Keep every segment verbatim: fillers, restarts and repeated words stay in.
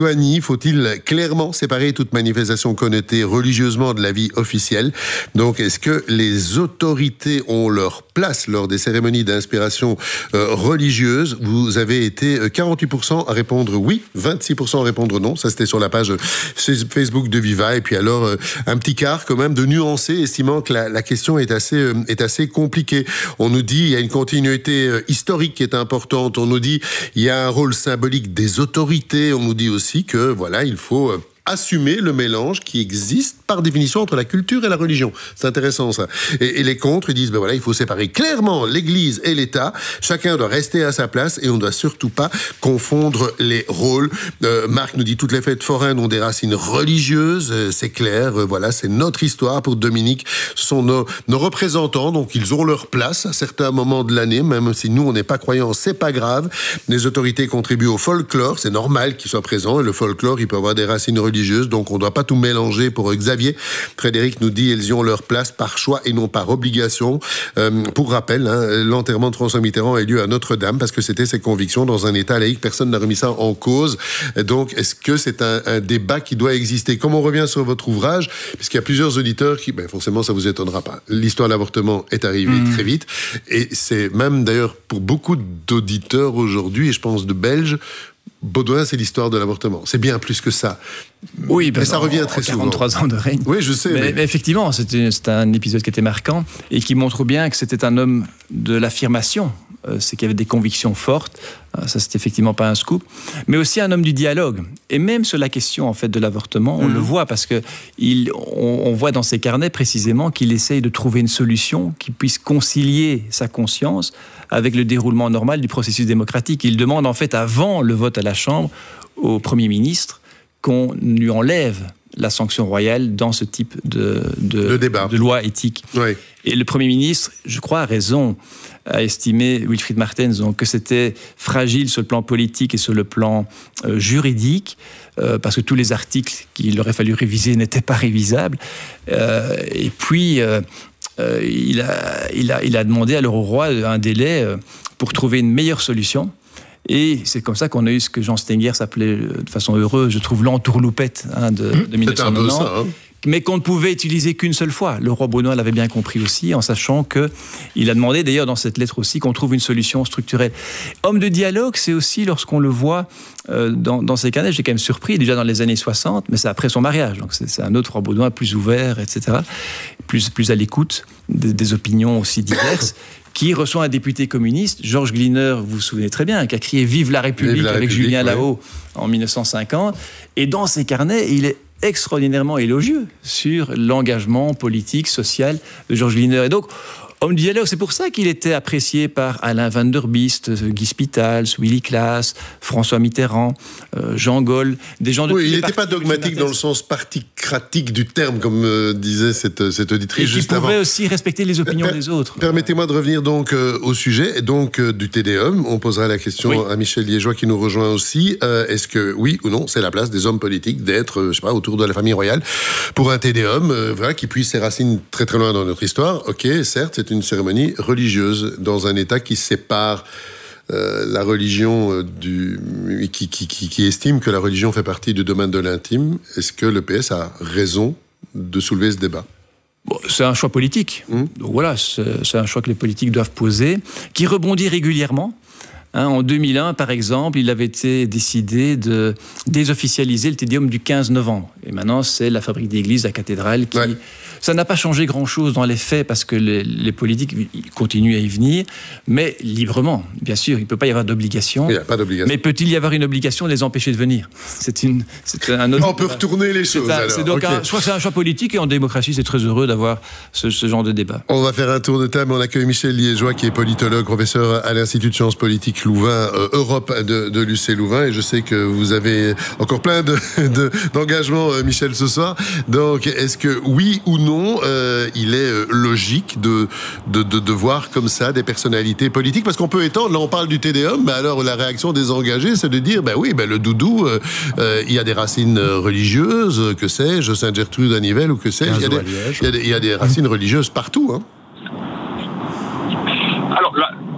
Faut-il clairement séparer toute manifestation connotée religieusement de la vie officielle? Donc, est-ce que les autorités ont leur place lors des cérémonies d'inspiration euh, religieuse? Vous avez été quarante-huit pour cent à répondre oui, vingt-six pour cent à répondre non. Ça, c'était sur la page Facebook de Viva. Et puis alors, euh, un petit quart quand même de nuancés, estimant que la, la question est assez, euh, est assez compliquée. On nous dit il y a une continuité euh, historique qui est importante. On nous dit il y a un rôle symbolique des autorités. On nous dit aussi que voilà, il faut assumer le mélange qui existe par définition entre la culture et la religion. C'est intéressant ça. Et, et les contre, ils disent ben voilà, il faut séparer clairement l'Église et l'État. Chacun doit rester à sa place et on ne doit surtout pas confondre les rôles. Euh, Marc nous dit toutes les fêtes foraines ont des racines religieuses. Euh, c'est clair. Euh, voilà, c'est notre histoire. Pour Dominique, ce sont nos, nos représentants, donc ils ont leur place à certains moments de l'année, même si nous on n'est pas croyants, c'est pas grave. Les autorités contribuent au folklore, c'est normal qu'ils soient présents. Et le folklore, il peut avoir des racines religieuses, donc on ne doit pas tout mélanger. Pour Xavier, Frédéric nous dit elles y ont leur place par choix et non par obligation. Euh, pour rappel, hein, l'enterrement de François Mitterrand a eu lieu à Notre-Dame parce que c'était ses convictions dans un État laïque. Personne n'a remis ça en cause. Donc, est-ce que c'est un, un débat qui doit exister? Comme on revient sur votre ouvrage, puisqu'il y a plusieurs auditeurs qui, ben forcément, ça vous étonnera pas. L'histoire de l'avortement est arrivée mmh. très vite, et c'est même d'ailleurs pour beaucoup d'auditeurs aujourd'hui, et je pense de Belges, Baudouin, c'est l'histoire de l'avortement. C'est bien plus que ça. Oui, ben mais ça en, revient très souvent. quarante-trois ans de règne. Oui, je sais. Mais, mais... mais effectivement, c'était, c'était un épisode qui était marquant et qui montre bien que c'était un homme de l'affirmation. Euh, c'est qu'il y avait des convictions fortes. Euh, ça, c'est effectivement pas un scoop. Mais aussi un homme du dialogue. Et même sur la question en fait de l'avortement, on mmh. le voit parce que il, on, on voit dans ses carnets précisément qu'il essaye de trouver une solution qui puisse concilier sa conscience avec le déroulement normal du processus démocratique. Il demande en fait avant le vote à la Chambre au Premier ministre qu'on lui enlève la sanction royale dans ce type de, de, de, débat. de loi éthique. Oui. Et le Premier ministre, je crois, a raison, a estimé, Wilfried Martens, donc, que c'était fragile sur le plan politique et sur le plan euh, juridique, euh, parce que tous les articles qu'il aurait fallu réviser n'étaient pas révisables. Euh, et puis, euh, euh, il, a, il, a, il a demandé alors au roi un délai euh, pour trouver une meilleure solution. Et c'est comme ça qu'on a eu ce que Jean Stenger s'appelait de façon heureuse, je trouve, l'entourloupette hein, de, de mille neuf cent quatre-vingt-dix. C'est un peu ça, hein. Mais qu'on ne pouvait utiliser qu'une seule fois. Le roi Baudouin l'avait bien compris aussi, en sachant qu'il a demandé, d'ailleurs dans cette lettre aussi, qu'on trouve une solution structurelle. Homme de dialogue, c'est aussi lorsqu'on le voit euh, dans, dans ses carnets, j'ai quand même surpris, déjà dans les années soixante, mais c'est après son mariage, donc c'est, c'est un autre roi Baudouin plus ouvert, et cetera, plus, plus à l'écoute des, des opinions aussi diverses, qui reçoit un député communiste, Georges Gliner, vous vous souvenez très bien, qui a crié « Vive la République » Vive la avec République, Julien ouais. Lahaut en mille neuf cent cinquante, et dans ses carnets, il est extraordinairement élogieux sur l'engagement politique, social de Georges Gliner. Et donc, homme du dialogue, c'est pour ça qu'il était apprécié par Alain Van der Biest, Guy Spitals, Willy Klaas, François Mitterrand, euh, Jean Gaulle, des gens de... Oui, il n'était pas dogmatique dans le sens particratique du terme, comme euh, disait cette, cette auditrice juste avant. Il pouvait aussi respecter les opinions per- des autres. Permettez-moi de revenir donc euh, au sujet, et donc euh, du Te Deum. On posera la question oui. à Michel Liégeois qui nous rejoint aussi. Euh, est-ce que, oui ou non, c'est la place des hommes politiques d'être, euh, je sais pas, autour de la famille royale pour un Te Deum, euh, voilà, qui puise ses racines très très loin dans notre histoire? Ok, certes, c'est une cérémonie religieuse dans un État qui sépare euh, la religion euh, du... Qui, qui, qui, qui estime que la religion fait partie du domaine de l'intime. Est-ce que le P S a raison de soulever ce débat? Bon, c'est un choix politique. Mmh. Donc voilà, c'est, c'est un choix que les politiques doivent poser, qui rebondit régulièrement. Hein, en deux mille un, par exemple, il avait été décidé de désofficialiser le Te Deum du quinze novembre. Et maintenant, c'est la fabrique d'église, la cathédrale, qui... Ouais. Ça n'a pas changé grand-chose dans les faits, parce que les, les politiques continuent à y venir, mais librement, bien sûr. Il ne peut pas y avoir d'obligation. Il n'y a pas d'obligation. Mais peut-il y avoir une obligation de les empêcher de venir? C'est, une, c'est un autre... On peut retourner les choses, c'est un, alors. C'est donc okay. un, je crois que c'est un choix politique, et en démocratie, c'est très heureux d'avoir ce, ce genre de débat. On va faire un tour de table. On accueille Michel Liégeois, qui est politologue, professeur à l'Institut de sciences politiques Louvain, euh, Europe de, de l'U C Louvain. Et je sais que vous avez encore plein de, de, d'engagements, euh, Michel, ce soir. Donc, est-ce que, oui ou non, euh, il est logique de, de, de, de voir comme ça des personnalités politiques? Parce qu'on peut étendre, là on parle du Te Deum, mais alors la réaction des engagés, c'est de dire, ben oui, ben le doudou, euh, euh, il y a des racines religieuses, que sais-je, Sainte-Gertrude à Nivelles, ou que sais-je, il y a des, il y a des, il y a des racines religieuses partout. Hein. Alors là,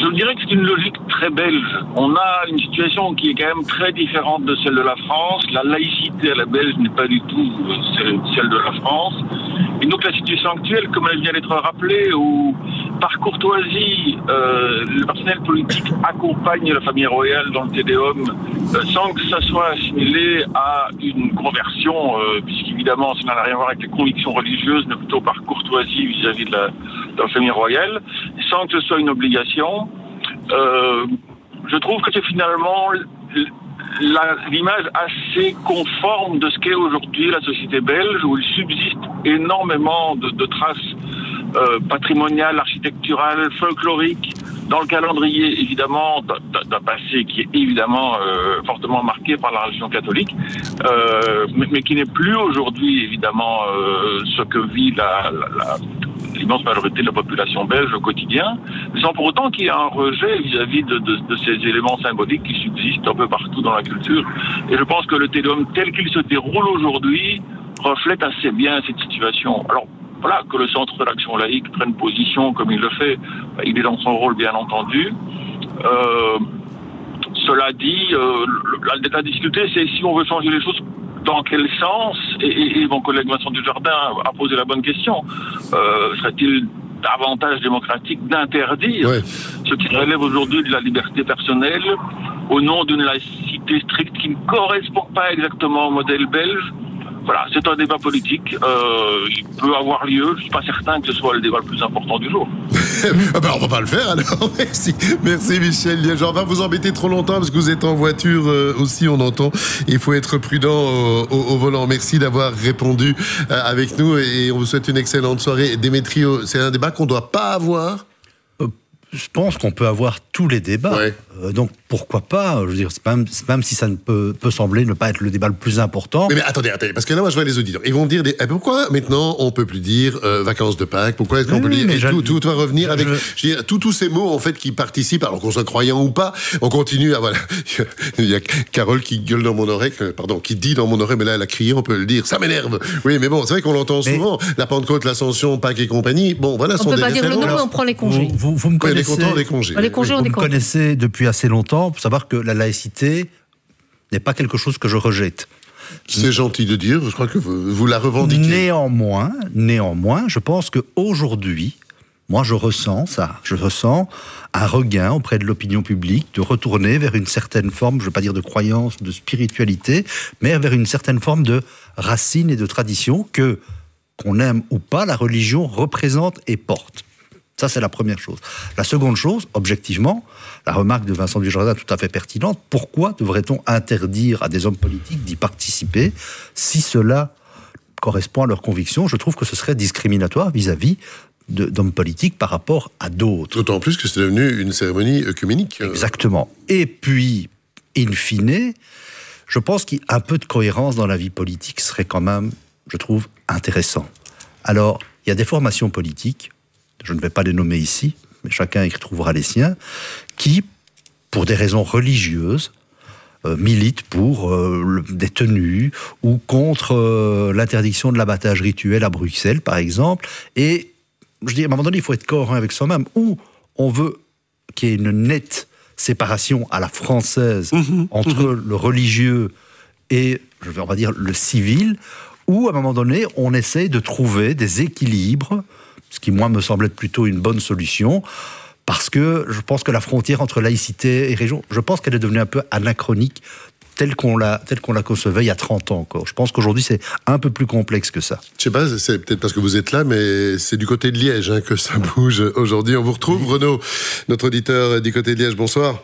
je dirais que c'est une logique très belge. On a une situation qui est quand même très différente de celle de la France. La laïcité à la Belge n'est pas du tout celle de la France. Et donc la situation actuelle, comme elle vient d'être rappelée, où par courtoisie, euh, le personnel politique accompagne la famille royale dans le Te Deum euh, sans que ça soit assimilé à une conversion, euh, puisqu'évidemment ça n'a rien à voir avec les convictions religieuses, mais plutôt par courtoisie vis-à-vis de la, de la famille royale, sans que ce soit une obligation. Euh, je trouve que c'est finalement la, l'image assez conforme de ce qu'est aujourd'hui la société belge, où il subsiste énormément de, de traces euh, patrimoniales, architecturales, folkloriques, dans le calendrier, évidemment, d'un passé qui est évidemment euh, fortement marqué par la religion catholique, euh, mais, mais qui n'est plus aujourd'hui, évidemment, euh, ce que vit la, la, la l'immense majorité de la population belge au quotidien, sans pour autant qu'il y ait un rejet vis-à-vis de, de, de ces éléments symboliques qui subsistent un peu partout dans la culture. Et je pense que le Te Deum tel qu'il se déroule aujourd'hui reflète assez bien cette situation. Alors, voilà, que le Centre de l'Action laïque prenne position comme il le fait, il est dans son rôle, bien entendu. Euh, cela dit, euh, la, la difficulté, c'est si on veut changer les choses, dans quel sens, et, et, et mon collègue Vincent Dujardin a posé la bonne question, euh, serait-il davantage démocratique d'interdire ouais. ce qui relève aujourd'hui de la liberté personnelle au nom d'une laïcité stricte qui ne correspond pas exactement au modèle belge? Voilà, c'est un débat politique. Euh, il peut avoir lieu. Je ne suis pas certain que ce soit le débat le plus important du jour. ah ben on va pas le faire alors. Merci, merci Michel Liégeois. On va vous embêter trop longtemps parce que vous êtes en voiture euh, aussi, on entend. Il faut être prudent au, au, au volant. Merci d'avoir répondu euh, avec nous et on vous souhaite une excellente soirée. Démétrio, c'est un débat qu'on ne doit pas avoir. Je pense qu'on peut avoir tous les débats. Ouais. Euh, donc pourquoi pas? Je veux dire, c'est même, c'est même si ça ne peut, peut sembler ne pas être le débat le plus important. Mais, mais attendez, attendez, parce que là, moi, je vois les auditeurs. Ils vont me dire des, eh, pourquoi maintenant on peut plus dire euh, vacances de Pâques? Pourquoi est-ce qu'on oui, peut oui, dire et tout, tout va revenir avec, je... je veux dire, tous tous ces mots en fait qui participent, alors qu'on soit croyant ou pas, on continue à voilà. Il y a Carole qui gueule dans mon oreille, pardon, qui dit dans mon oreille, mais là elle a crié, on peut le dire. Ça m'énerve. Oui, mais bon, c'est vrai qu'on l'entend mais... souvent. La Pentecôte, l'Ascension, Pâques et compagnie. Bon, voilà. On peut pas dire le nom, mais on prend les congés. Vous, vous, vous me connaissez. Oui, les congés. Les congés, vous on me connaissez depuis assez longtemps pour savoir que la laïcité n'est pas quelque chose que je rejette. C'est gentil de dire, je crois que vous, vous la revendiquez. Néanmoins, néanmoins, je pense qu'aujourd'hui, moi je ressens ça, je ressens un regain auprès de l'opinion publique de retourner vers une certaine forme, je ne veux pas dire de croyance, de spiritualité, mais vers une certaine forme de racine et de tradition que, qu'on aime ou pas, la religion représente et porte. Ça, c'est la première chose. La seconde chose, objectivement, la remarque de Vincent Dujardin tout à fait pertinente, pourquoi devrait-on interdire à des hommes politiques d'y participer si cela correspond à leurs convictions? Je trouve que ce serait discriminatoire vis-à-vis de, d'hommes politiques par rapport à d'autres. D'autant plus que c'est devenu une cérémonie œcuménique. Exactement. Et puis, in fine, je pense qu'un peu de cohérence dans la vie politique serait quand même, je trouve, intéressant. Alors, il y a des formations politiques, je ne vais pas les nommer ici, mais chacun y retrouvera les siens, qui, pour des raisons religieuses, euh, militent pour euh, le, des tenues ou contre euh, l'interdiction de l'abattage rituel à Bruxelles, par exemple. Et je dis, à un moment donné, il faut être cohérent avec soi-même. Ou on veut qu'il y ait une nette séparation à la française mmh, entre mmh. le religieux et, je vais, on va dire, le civil, ou à un moment donné, on essaie de trouver des équilibres, ce qui, moi, me semble être plutôt une bonne solution, parce que je pense que la frontière entre laïcité et religion, je pense qu'elle est devenue un peu anachronique, telle qu'on la, telle qu'on la concevait il y a trente ans encore. Je pense qu'aujourd'hui, c'est un peu plus complexe que ça. Je sais pas, c'est peut-être parce que vous êtes là, mais c'est du côté de Liège hein, que ça bouge aujourd'hui. On vous retrouve, Renaud, notre auditeur du côté de Liège. Bonsoir.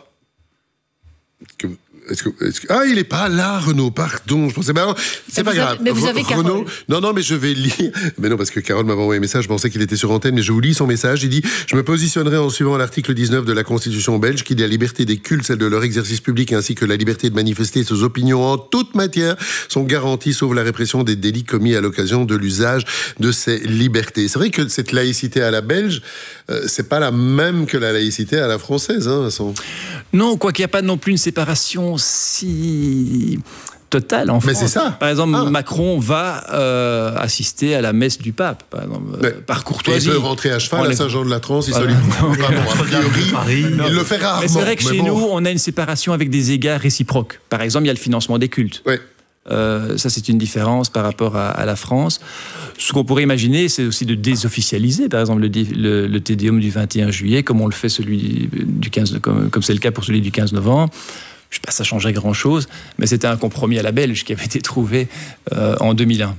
Que... Est-ce que, est-ce que... Ah, il n'est pas là, Renaud, pardon. Je pensais, ben, c'est pas avez, grave. Mais vous avez Renaud, Carole. Non, non, mais je vais lire. Mais non, parce que Carole m'avait envoyé un message, je pensais qu'il était sur antenne, mais je vous lis son message. Il dit « Je me positionnerai en suivant l'article dix-neuf de la Constitution belge, qui dit la liberté des cultes, celle de leur exercice public, ainsi que la liberté de manifester ses opinions en toute matière, sont garanties, sauf la répression des délits commis à l'occasion de l'usage de ces libertés. » C'est vrai que cette laïcité à la belge, euh, c'est pas la même que la laïcité à la française, hein, Vincent. Non, quoi qu'il n'y a pas non plus une séparation si totale en Mais France. c'est ça. Par exemple, Ah. Macron va euh, assister à la messe du pape, par exemple, Mais, euh, par et il courtoisie. peut rentrer à cheval On à les- Saint-Jean-de-la-Trance, il Voilà. solide. Non. Pardon, a priori, Paris. il le fait rarement. Mais c'est vrai que mais chez bon. nous, on a une séparation avec des égards réciproques. Par exemple, il y a le financement des cultes. Ouais. Euh, ça, c'est une différence par rapport à, à la France. Ce qu'on pourrait imaginer, c'est aussi de désofficialiser, par exemple, le, le, le Te Deum du vingt et un juillet, comme on le fait celui du quinze, comme, comme c'est le cas pour celui du quinze novembre. Je ne sais pas si ça changerait grand-chose, mais c'était un compromis à la belge qui avait été trouvé euh, en deux mille un.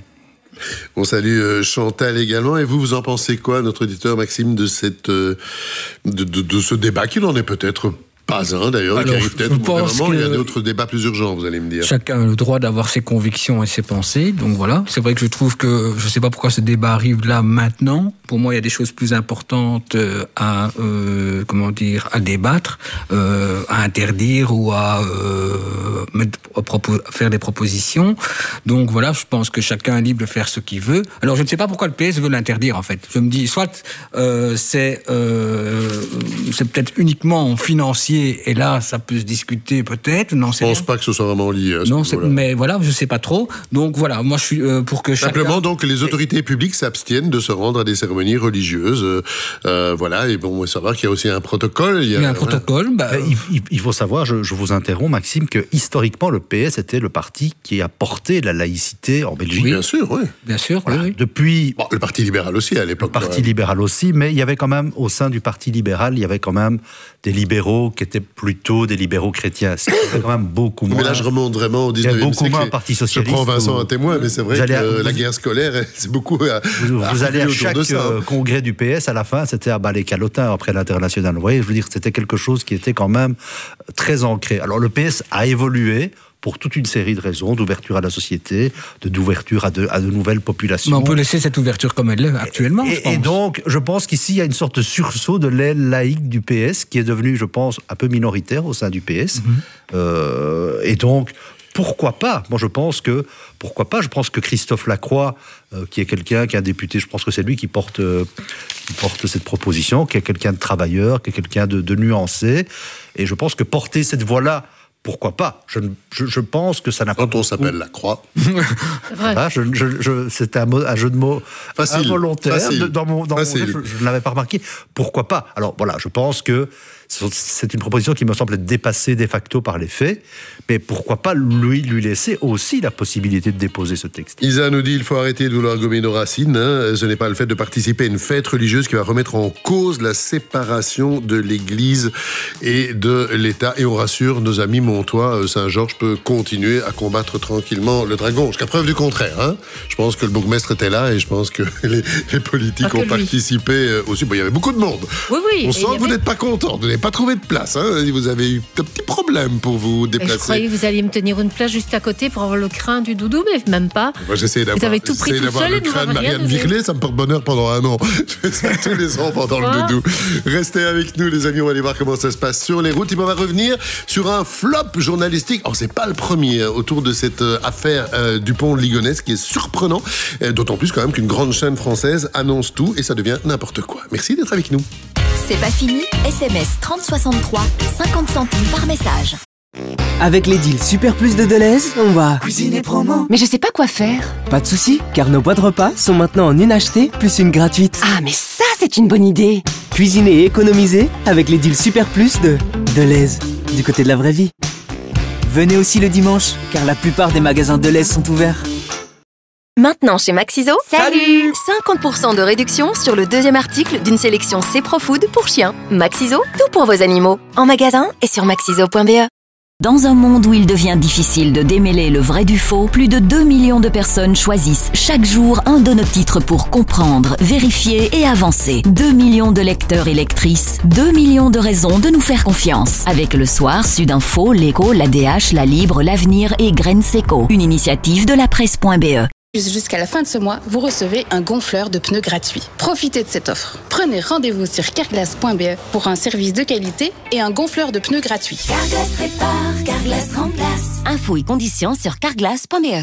On salue euh, Chantal également. Et vous, vous en pensez quoi, notre auditeur Maxime, de, cette, euh, de, de, de ce débat qui n'en est peut-être pas un, d'ailleurs, qui Alors, arrive je peut-être au bout d'un pense moment. Il y a que- d'autres débats plus urgents, vous allez me dire. Chacun a le droit d'avoir ses convictions et ses pensées. Donc voilà, c'est vrai que je trouve que, je ne sais pas pourquoi ce débat arrive là maintenant. Pour moi, il y a des choses plus importantes euh, à, euh, comment dire, à débattre, euh, à interdire ou à, euh, mettre, à propo- faire des propositions. Donc voilà, je pense que chacun est libre de faire ce qu'il veut. Alors je ne sais pas pourquoi le P S veut l'interdire en fait. Je me dis, soit euh, c'est euh, c'est peut-être uniquement financier et là ça peut se discuter peut-être. Non, Je c'est pense pas que ce soit vraiment lié à ce non, c'est- niveau-là. mais voilà, je sais pas trop. Donc voilà, moi je suis euh, pour que chacun... Simplement, donc, les autorités publiques s'abstiennent de se rendre à des cérémonies religieuses. Euh, euh, voilà, et bon, on va savoir qu'il y a aussi un protocole. Il y a un voilà. protocole. Bah, Ben, il, il- il faut savoir, je, je vous interromps Maxime, que historiquement le P S était le parti qui a porté la laïcité en Belgique. Bien sûr, oui. bien sûr, Voilà. oui, oui. Depuis Bon, le Parti libéral aussi, à le l'époque. Parti ouais. libéral aussi, mais il y avait quand même, au sein du Parti libéral, il y avait quand même des libéraux qui étaient plutôt des libéraux chrétiens. C'est quand même beaucoup moins. Mais là, je remonte vraiment au Il y a dix-neuvième beaucoup siècle. moins un parti socialiste. Je prends Vincent où- à témoin, mais c'est vrai vous que allez à- euh, la vous- guerre scolaire, c'est beaucoup à, Vous, à vous allez à autour chaque de ça. hein. euh, congrès du P S, à la fin, c'était à bas les calotins après l'international. Vous voyez, je veux dire, c'était quelque chose qui était quand même très ancré. Alors le P S a évolué pour toute une série de raisons, d'ouverture à la société, de d'ouverture à de, à de nouvelles populations. Mais on peut laisser cette ouverture comme elle est actuellement, je Et, pense. et donc, je pense qu'ici, il y a une sorte de sursaut de l'aile laïque du P S, qui est devenu, je pense, un peu minoritaire au sein du P S. Mhm. Euh, et donc, pourquoi pas? Moi, je pense que, pourquoi pas? Je pense que Christophe Lacroix, euh, qui est quelqu'un, qui est un député, je pense que c'est lui qui porte, euh, qui porte cette proposition, qui est quelqu'un de travailleur, qui est quelqu'un de, de nuancé. Et je pense que porter cette voix-là, pourquoi pas? je, ne- je, je pense que ça n'a pas... Quand on s'appelle la croix. C'est vrai. Ah, je, je, je, c'était un, mot- un jeu de mots Facile, involontaire. facile, de- dans mon, dans mon facile. jeu, je, je ne l'avais pas remarqué. Pourquoi pas? Alors voilà, je pense que c'est une proposition qui me semble être dépassée de facto par les faits, mais pourquoi pas lui, lui laisser aussi la possibilité de déposer ce texte? Isa nous dit il faut arrêter de vouloir gommer nos racines. hein. Ce n'est pas le fait de participer à une fête religieuse qui va remettre en cause la séparation de l'Église et de l'État. Et on rassure nos amis Montois, euh, Saint-Georges peut continuer à combattre tranquillement le dragon. Jusqu'à preuve du contraire. hein. Je pense que le bourgmestre était là et je pense que les, les politiques Pas que ont lui. participé euh, aussi. Bon, il y avait beaucoup de monde. Oui, oui. On et sent il y que vous avait- n'êtes pas content, vous n'avez pas trouvé de place. Hein. Vous avez eu un petit problème pour vous Et je déplacer. croyais que vous alliez me tenir une place juste à côté pour avoir le crin du doudou, mais même pas. Moi, j'essaie d'avoir, avez tout pris j'essaie tout d'avoir seul le et nous crâne de m'avez rien Marianne donné. Virlet, ça me porte bonheur pendant un an. Je fais ça tous les ans pendant le Quoi doudou. Restez avec nous, les amis, on va aller voir comment ça se passe sur les routes. Et puis on va revenir sur un flop journalistique. Alors, c'est pas le premier euh, autour de cette euh, affaire euh, Dupont-Ligonnès qui est surprenant, euh, d'autant plus quand même qu'une grande chaîne française annonce tout et ça devient n'importe quoi. Merci d'être avec nous. C'est pas fini, S M S trente soixante-trois, cinquante centimes par message. Avec les deals Super Plus de Deleuze, on va cuisiner promo. Mais je sais pas quoi faire. Pas de soucis, car nos boîtes repas sont maintenant en une achetée plus une gratuite. Ah, mais ça, c'est une bonne idée. Cuisiner et économiser avec les deals Super Plus de Deleuze, du côté de la vraie vie. Venez aussi le dimanche, car la plupart des magasins Deleuze sont ouverts. Maintenant chez Maxiso, Salut cinquante pour cent de réduction sur le deuxième article d'une sélection C-Pro-Food pour chiens. Maxiso, tout pour vos animaux. En magasin et sur maxiso point b e. Dans un monde où il devient difficile de démêler le vrai du faux, plus de deux millions de personnes choisissent chaque jour un de nos titres pour comprendre, vérifier et avancer. deux millions de lecteurs et lectrices, deux millions de raisons de nous faire confiance. Avec Le Soir, Sudinfo, L'Écho, l'A D H, La Libre, L'Avenir et Graines Seco. Une initiative de la presse point b e. Jusqu'à la fin de ce mois, vous recevez un gonfleur de pneus gratuit. Profitez de cette offre. Prenez rendez-vous sur carglass point b e pour un service de qualité et un gonfleur de pneus gratuit. Carglass répare, Carglass remplace. Infos et conditions sur carglass point b e.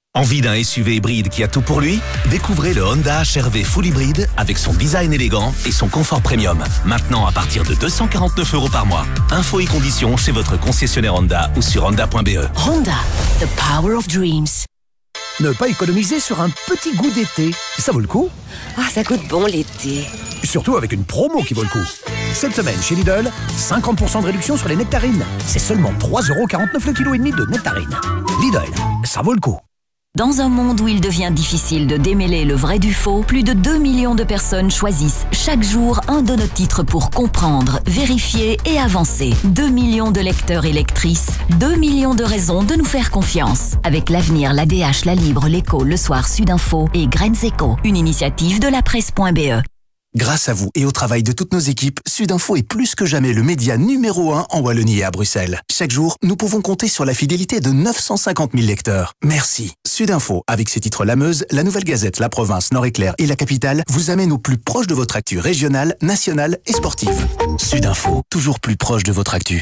Envie d'un S U V hybride qui a tout pour lui? Découvrez le Honda H R V Full Hybride avec son design élégant et son confort premium. Maintenant à partir de deux cent quarante-neuf euros par mois. Infos et conditions chez votre concessionnaire Honda ou sur honda point b e. Honda, the power of dreams. Ne pas économiser sur un petit goût d'été, ça vaut le coup? Ah, ça goûte bon l'été. Surtout avec une promo qui vaut le coup. Cette semaine chez Lidl, cinquante pour cent de réduction sur les nectarines. C'est seulement trois euros quarante-neuf le kilo et demi de nectarines. Lidl, ça vaut le coup. Dans un monde où il devient difficile de démêler le vrai du faux, plus de deux millions de personnes choisissent chaque jour un de nos titres pour comprendre, vérifier et avancer. deux millions de lecteurs et lectrices, deux millions de raisons de nous faire confiance. Avec l'avenir, l'A D H, La Libre, l'Écho, Le Soir, Sudinfo et Graines Éco, une initiative de la presse point b e. Grâce à vous et au travail de toutes nos équipes, Sudinfo est plus que jamais le média numéro un en Wallonie et à Bruxelles. Chaque jour, nous pouvons compter sur la fidélité de neuf cent cinquante mille lecteurs. Merci. Sudinfo, avec ses titres La Meuse, La Nouvelle Gazette, La Province, Nord-Éclair et La Capitale, vous amène au plus proche de votre actu régionale, nationale et sportive. Sudinfo, toujours plus proche de votre actu.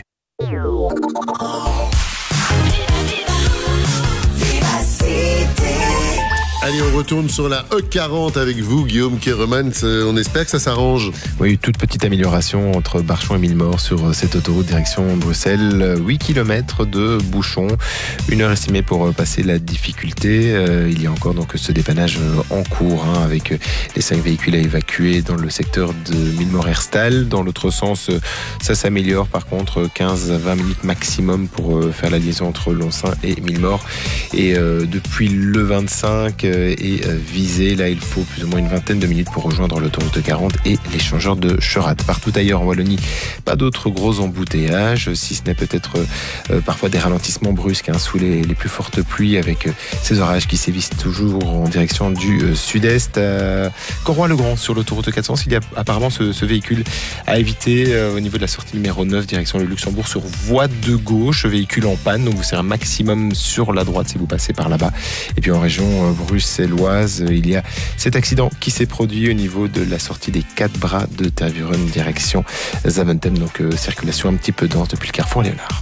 Allez, on retourne sur la E quarante avec vous, Guillaume Keremans. On espère que ça s'arrange. Oui, toute petite amélioration entre Barchon et Millemort sur cette autoroute direction Bruxelles. huit kilomètres de bouchons, une heure estimée pour passer la difficulté. Il y a encore donc ce dépannage en cours hein, avec les cinq véhicules à évacuer dans le secteur de Millemort-Herstal. Dans l'autre sens, ça s'améliore. Par contre, quinze à vingt minutes maximum pour faire la liaison entre Lonsin et Millemort. Et euh, depuis le vingt-cinq et visé, là il faut plus ou moins une vingtaine de minutes pour rejoindre l'autoroute quarante et l'échangeur de Cherat. Partout ailleurs en Wallonie, pas d'autres gros embouteillages, si ce n'est peut-être euh, parfois des ralentissements brusques hein, sous les, les plus fortes pluies avec euh, ces orages qui sévissent toujours en direction du euh, sud-est. À Corroy-le-Grand sur l'autoroute quatre cents, il y a apparemment ce, ce véhicule à éviter euh, au niveau de la sortie numéro neuf direction le Luxembourg sur voie de gauche, véhicule en panne, donc vous serez un maximum sur la droite si vous passez par là-bas. Et puis en région euh, bruxelloise, il y a cet accident qui s'est produit au niveau de la sortie des quatre bras de Tervuren direction Zaventem, donc euh, circulation un petit peu dense depuis le carrefour Léonard.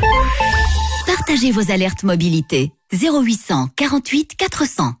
Partagez vos alertes mobilité. zéro huit cent quarante-huit quatre cents.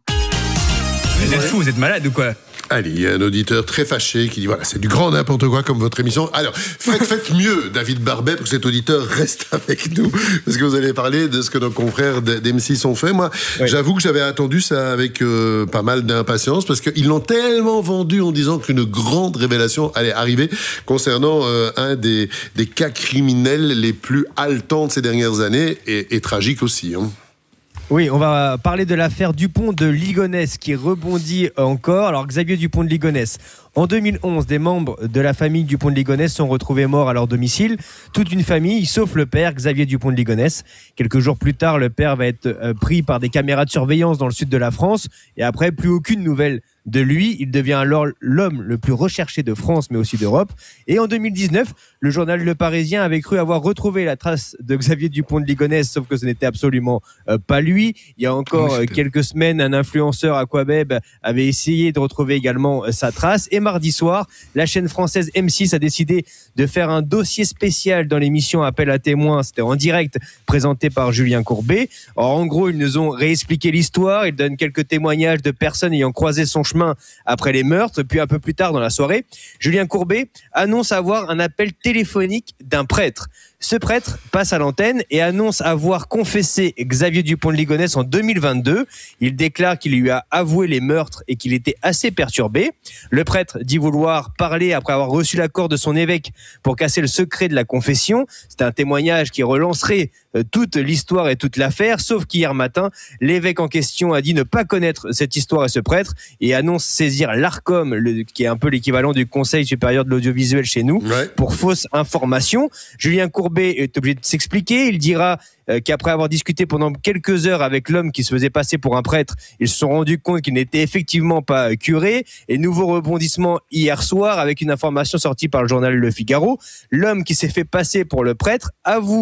Vous êtes fous, vous êtes malade ou quoi? Allez, il y a un auditeur très fâché qui dit voilà, c'est du grand n'importe quoi comme votre émission. Alors, faites, faites mieux, David Barbet, pour que cet auditeur reste avec nous, parce que vous allez parler de ce que nos confrères d'M six ont fait. Moi, oui. J'avoue que j'avais attendu ça avec euh, pas mal d'impatience, parce qu'ils l'ont tellement vendu en disant qu'une grande révélation allait arriver concernant euh, un des, des cas criminels les plus haletants de ces dernières années, et, et tragiques aussi, hein. Oui, on va parler de l'affaire Dupont de Ligonnès qui rebondit encore. Alors Xavier Dupont de Ligonnès, en deux mille onze, des membres de la famille Dupont de Ligonnès sont retrouvés morts à leur domicile. Toute une famille, sauf le père, Xavier Dupont de Ligonnès. Quelques jours plus tard, le père va être pris par des caméras de surveillance dans le sud de la France. Et après, plus aucune nouvelle de lui. Il devient alors l'homme le plus recherché de France, mais aussi d'Europe. Et en deux mille dix-neuf, le journal Le Parisien avait cru avoir retrouvé la trace de Xavier Dupont de Ligonnès, sauf que ce n'était absolument euh, pas lui. Il y a encore euh, quelques semaines, un influenceur Aquabeb avait essayé de retrouver également euh, sa trace. Et mardi soir, la chaîne française M six a décidé de faire un dossier spécial dans l'émission Appel à témoins. C'était en direct, présenté par Julien Courbet. Alors, en gros, ils nous ont réexpliqué l'histoire. Ils donnent quelques témoignages de personnes ayant croisé son chemin après les meurtres. Puis un peu plus tard dans la soirée, Julien Courbet annonce avoir un appel téléphonique d'un prêtre. Ce prêtre passe à l'antenne et annonce avoir confessé Xavier Dupont de Ligonnès en deux mille vingt-deux. Il déclare qu'il lui a avoué les meurtres et qu'il était assez perturbé. Le prêtre dit vouloir parler après avoir reçu l'accord de son évêque pour casser le secret de la confession. C'est un témoignage qui relancerait toute l'histoire et toute l'affaire, sauf qu'hier matin, l'évêque en question a dit ne pas connaître cette histoire et ce prêtre et annonce saisir l'Arcom, le, qui est un peu l'équivalent du Conseil supérieur de l'audiovisuel chez nous, ouais. pour fausse information. Julien Courbet est obligé de s'expliquer. Il dira euh, qu'après avoir discuté pendant quelques heures avec l'homme qui se faisait passer pour un prêtre, ils se sont rendus compte qu'il n'était effectivement pas euh, curé. Et nouveau rebondissement hier soir avec une information sortie par le journal Le Figaro. L'homme qui s'est fait passer pour le prêtre avoue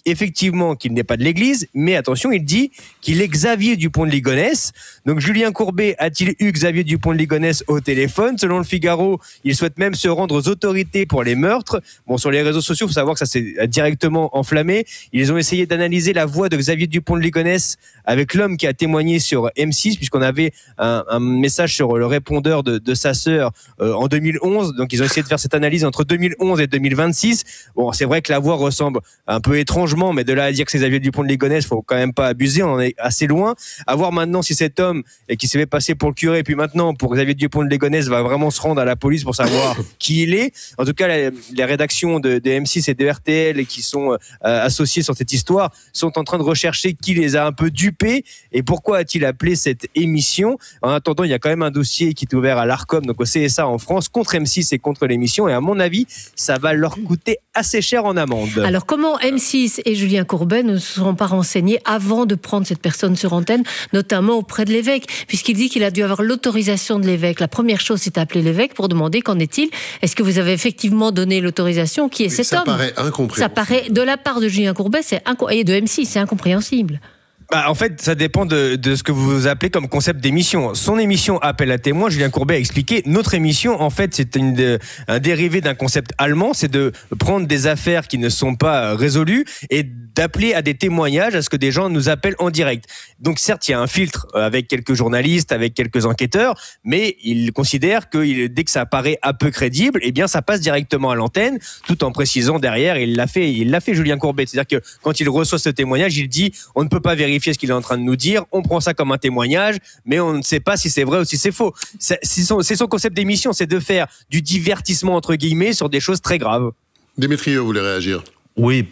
effectivement qu'il n'est pas de l'Église, mais attention, il dit qu'il est Xavier Dupont de Ligonnès. Donc Julien Courbet a-t-il eu Xavier Dupont de Ligonnès au téléphone? Selon le Figaro, il souhaite même se rendre aux autorités pour les meurtres. Bon, sur les réseaux sociaux, il faut savoir que ça s'est directement enflammé. Ils ont essayé d'analyser la voix de Xavier Dupont de Ligonnès avec l'homme qui a témoigné sur M six, puisqu'on avait un, un message sur le répondeur de, de sa sœur euh, en deux mille onze. Donc ils ont essayé de faire cette analyse entre deux mille onze et deux mille vingt-six. Bon, c'est vrai que la voix ressemble un peu étrangement, mais de là à dire que c'est Xavier Dupont de Ligonnès, faut quand même pas abuser, on en est assez loin. À voir maintenant si cet homme et qui s'est fait passer pour le curé, puis maintenant pour Xavier Dupont de Ligonnès, va vraiment se rendre à la police pour savoir qui il est. En tout cas, les, les rédactions de, de M six et de R T L qui sont euh, associées sur cette histoire sont en train de rechercher qui les a un peu dupés et pourquoi a-t-il appelé cette émission. En attendant, il y a quand même un dossier qui est ouvert à l'Arcom, donc au C S A en France, contre M six et contre l'émission, et à mon avis, ça va leur coûter assez cher en amende. Alors comment M six et Julien Courbet ne se sont pas renseignés avant de prendre cette personne sur antenne, notamment auprès de l'évêque, puisqu'il dit qu'il a dû avoir l'autorisation de l'évêque. La première chose, c'est d'appeler l'évêque pour demander qu'en est-il. Est-ce que vous avez effectivement donné l'autorisation? Qui est Mais cet ça homme? paraît incompréhensible. Ça paraît, de la part de Julien Courbet, c'est inco- et de M six, c'est incompréhensible. Bah, en fait, ça dépend de, de ce que vous appelez comme concept d'émission. Son émission Appel à témoins, Julien Courbet a expliqué. Notre émission, en fait, c'est une de, un dérivé d'un concept allemand, c'est de prendre des affaires qui ne sont pas résolues et d'appeler à des témoignages, à ce que des gens nous appellent en direct. Donc certes, il y a un filtre avec quelques journalistes, avec quelques enquêteurs, mais il considère que il, dès que ça paraît un peu crédible, eh bien ça passe directement à l'antenne, tout en précisant derrière, il l'a fait, il l'a fait Julien Courbet. C'est-à-dire que quand il reçoit ce témoignage, il dit on ne peut pas vérifier ce qu'il est en train de nous dire, on prend ça comme un témoignage, mais on ne sait pas si c'est vrai ou si c'est faux. C'est, c'est, son, c'est son concept d'émission, c'est de faire du divertissement entre guillemets sur des choses très graves. Dimitri, vous voulez réagir? Oui,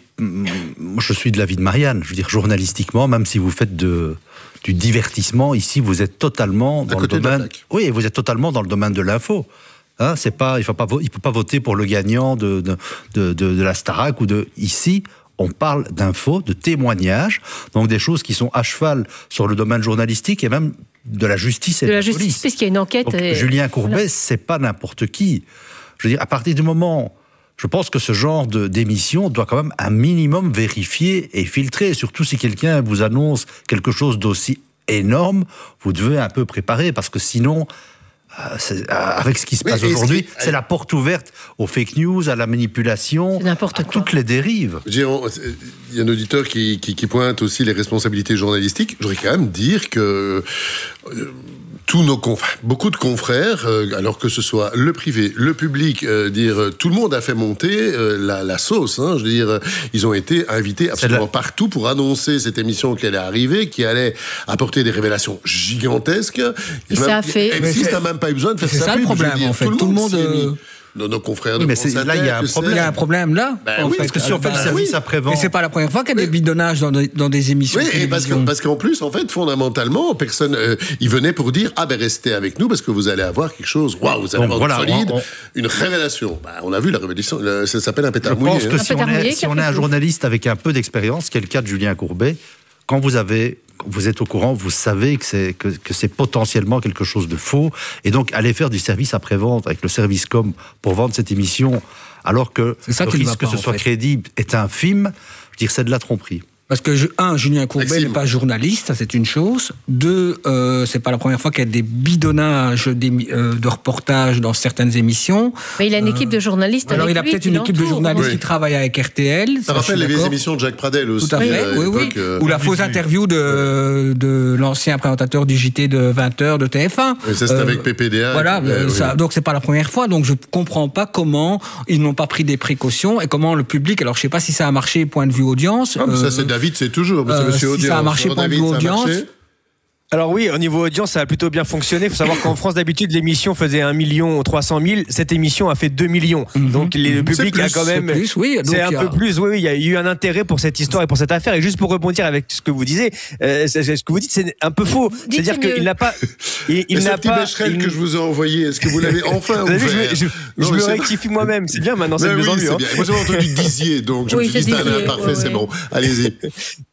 je suis de l'avis de Marianne. Je veux dire, journalistiquement, même si vous faites de, du divertissement, ici, vous êtes totalement dans le domaine. Oui, vous êtes totalement dans le domaine de l'info. Hein, c'est pas, il faut pas, il peut pas voter pour le gagnant de de, de, de, de la Starac ou de ici. On parle d'infos, de témoignages, donc des choses qui sont à cheval sur le domaine journalistique et même de la justice et de, de la, la justice, police. Puisqu'il y a une enquête. Donc, et... Julien Courbet, voilà. C'est pas n'importe qui. Je veux dire, à partir du moment, je pense que ce genre de, d'émission doit quand même un minimum vérifier et filtrer. Surtout si quelqu'un vous annonce quelque chose d'aussi énorme, vous devez un peu préparer parce que sinon. C'est, avec ce qui se passe aujourd'hui, c'est, c'est la porte ouverte aux fake news, à la manipulation, à toutes les dérives. Il y a un auditeur qui, qui, qui pointe aussi les responsabilités journalistiques. Je voudrais quand même dire que euh, tous nos confrères, beaucoup de confrères, euh, alors que ce soit le privé, le public, euh, dire euh, tout le monde a fait monter euh, la, la sauce. Hein, je veux dire, euh, ils ont été invités absolument la... partout pour annoncer cette émission qui allait arriver, qui allait apporter des révélations gigantesques. Et ça a fait. M six n'a même pas eu besoin de faire c'est ça. C'est ça le problème, en fait. Tout le monde. monde Nos, nos confrères de oui, mais France c'est, là, il y a un problème. Il y a un problème là. Ben en oui, fait. parce que si on fait le service après-vente. Et c'est pas la première fois qu'il y a des bidonnages dans des, dans des émissions. Oui, et parce, que, parce qu'en plus, en fait, fondamentalement, personne, euh, ils venaient pour dire ah ben restez avec nous parce que vous allez avoir quelque chose. Waouh, vous allez Donc, avoir voilà, du solide, on, on... une révélation. Ben, on a vu la révélation. Le, ça s'appelle un pétard Je mouillé. pense que hein. si on est, si on est un journaliste avec un peu d'expérience, qui est le cas de Julien Courbet, quand vous avez vous êtes au courant, vous savez que c'est, que, que c'est potentiellement quelque chose de faux, et donc aller faire du service après-vente avec le service com pour vendre cette émission, alors que le risque que ce soit crédible est infime, je veux dire, c'est de la tromperie. Parce que, un, Julien Courbet n'est pas journaliste, ça c'est une chose. Deux, euh, c'est pas la première fois qu'il y a des bidonnages euh, de reportages dans certaines émissions. Mais il a une équipe de journalistes. Alors avec il a lui peut-être une équipe de journalistes oui. qui travaille avec R T L. Ça, ça rappelle les vieilles émissions de Jacques Pradel aussi. Tout à fait, euh, oui, oui. Euh, Ou la fausse interview de, de l'ancien présentateur du J T de vingt heures de T F un. Et ça c'était euh, avec P P D A. Voilà, euh, ça, oui. donc c'est pas la première fois. Donc je comprends pas comment ils n'ont pas pris des précautions et comment le public. Alors je sais pas si ça a marché point de vue audience. Ah, mais euh, ça c'est David, c'est toujours. Mais euh, Monsieur si audience. ça a marché point de vue audience. Alors oui, au niveau audience, ça a plutôt bien fonctionné. Il faut savoir qu'en France, d'habitude, l'émission faisait un million trois cent mille. Cette émission a fait deux millions. Mm-hmm. Donc les, le public plus, a quand même... C'est plus, oui. Donc, c'est un a... peu plus, oui, oui. Il y a eu un intérêt pour cette histoire et pour cette affaire. Et juste pour rebondir avec ce que vous disiez, euh, ce que vous dites, c'est un peu faux. Dites C'est-à-dire qu'il n'a pas... Il, il mais n'a ce petit pas... Becherel il... que je vous ai envoyé, est-ce que vous l'avez enfin ouvert? Je, je, non, je me c'est... rectifie moi-même. C'est bien, maintenant, c'est de oui, mieux en mieux. Moi, j'avais entendu Dizier, donc je oui, me suis dit, c'est un Dizier, parfait, ouais, c'est ouais. bon. Allez-y.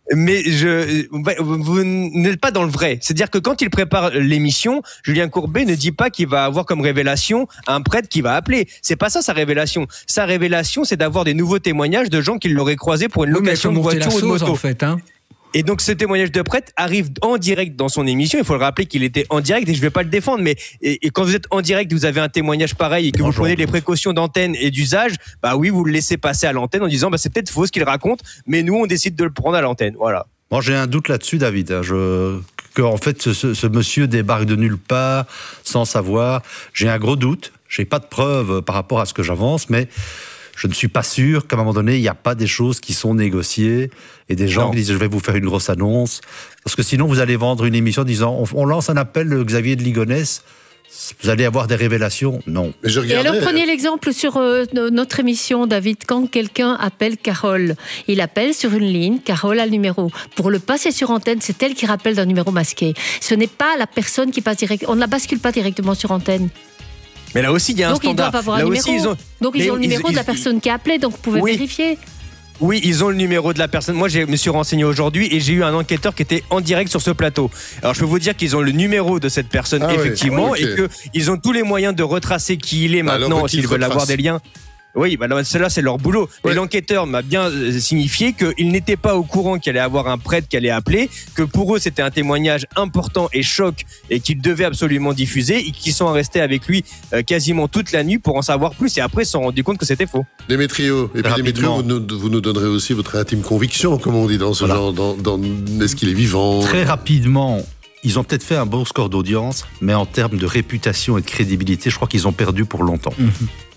mais je, vous n'êtes pas dans le vrai. C'est-à-dire que quand il prépare l'émission, Julien Courbet ne dit pas qu'il va avoir comme révélation un prêtre qui va appeler. C'est pas ça sa révélation. Sa révélation, c'est d'avoir des nouveaux témoignages de gens qui l'auraient croisé pour une location de voiture ou de moto. En fait, hein. Et donc ce témoignage de prêtre arrive en direct dans son émission. Il faut le rappeler qu'il était en direct et je ne vais pas le défendre. Mais et, et quand vous êtes en direct, vous avez un témoignage pareil et que vous prenez les précautions d'antenne et d'usage, bah oui, vous le laissez passer à l'antenne en disant bah c'est peut-être faux ce qu'il raconte, mais nous on décide de le prendre à l'antenne. Voilà. Moi j'ai un doute là-dessus, David. Je... Que en fait ce, ce, ce monsieur débarque de nulle part sans savoir. J'ai un gros doute. J'ai pas de preuves par rapport à ce que j'avance, mais je ne suis pas sûr qu'à un moment donné, il n'y a pas des choses qui sont négociées et des gens non. qui disent « je vais vous faire une grosse annonce ». Parce que sinon, vous allez vendre une émission en disant « on lance un appel de Xavier de Ligonnès ». Vous allez avoir des révélations? Non. Mais je regardais... Et alors, prenez l'exemple sur euh, notre émission, David. Quand quelqu'un appelle Carole, il appelle sur une ligne, Carole a le numéro. Pour le passer sur antenne, c'est elle qui rappelle d'un numéro masqué. Ce n'est pas la personne qui passe direct. On ne la bascule pas directement sur antenne. Mais là aussi, il y a un donc standard. Ils doivent avoir là un aussi, numéro. Ils ont... Donc ils mais ont le numéro ils, de la ils, personne ils... qui a appelé, donc vous pouvez oui. vérifier. Oui, ils ont le numéro de la personne. Moi, je me suis renseigné aujourd'hui et j'ai eu un enquêteur qui était en direct sur ce plateau. Alors, je peux vous dire qu'ils ont le numéro de cette personne, ah effectivement, oui. okay. et qu'ils ont tous les moyens de retracer qui il est maintenant, s'ils veulent avoir des liens. Oui, bah cela c'est leur boulot. Ouais. Et l'enquêteur m'a bien signifié qu'il n'était pas au courant qu'il allait avoir un prêtre qui allait appeler, que pour eux c'était un témoignage important et choc et qu'ils devaient absolument diffuser et qu'ils sont restés avec lui euh, quasiment toute la nuit pour en savoir plus et après se sont rendus compte que c'était faux. Démétrio, et puis Démétrio, vous nous, vous nous donnerez aussi votre intime conviction, comme on dit dans ce voilà. genre, dans, dans, est-ce qu'il est vivant? Très rapidement. Ils ont peut-être fait un bon score d'audience, mais en termes de réputation et de crédibilité, je crois qu'ils ont perdu pour longtemps. Mmh.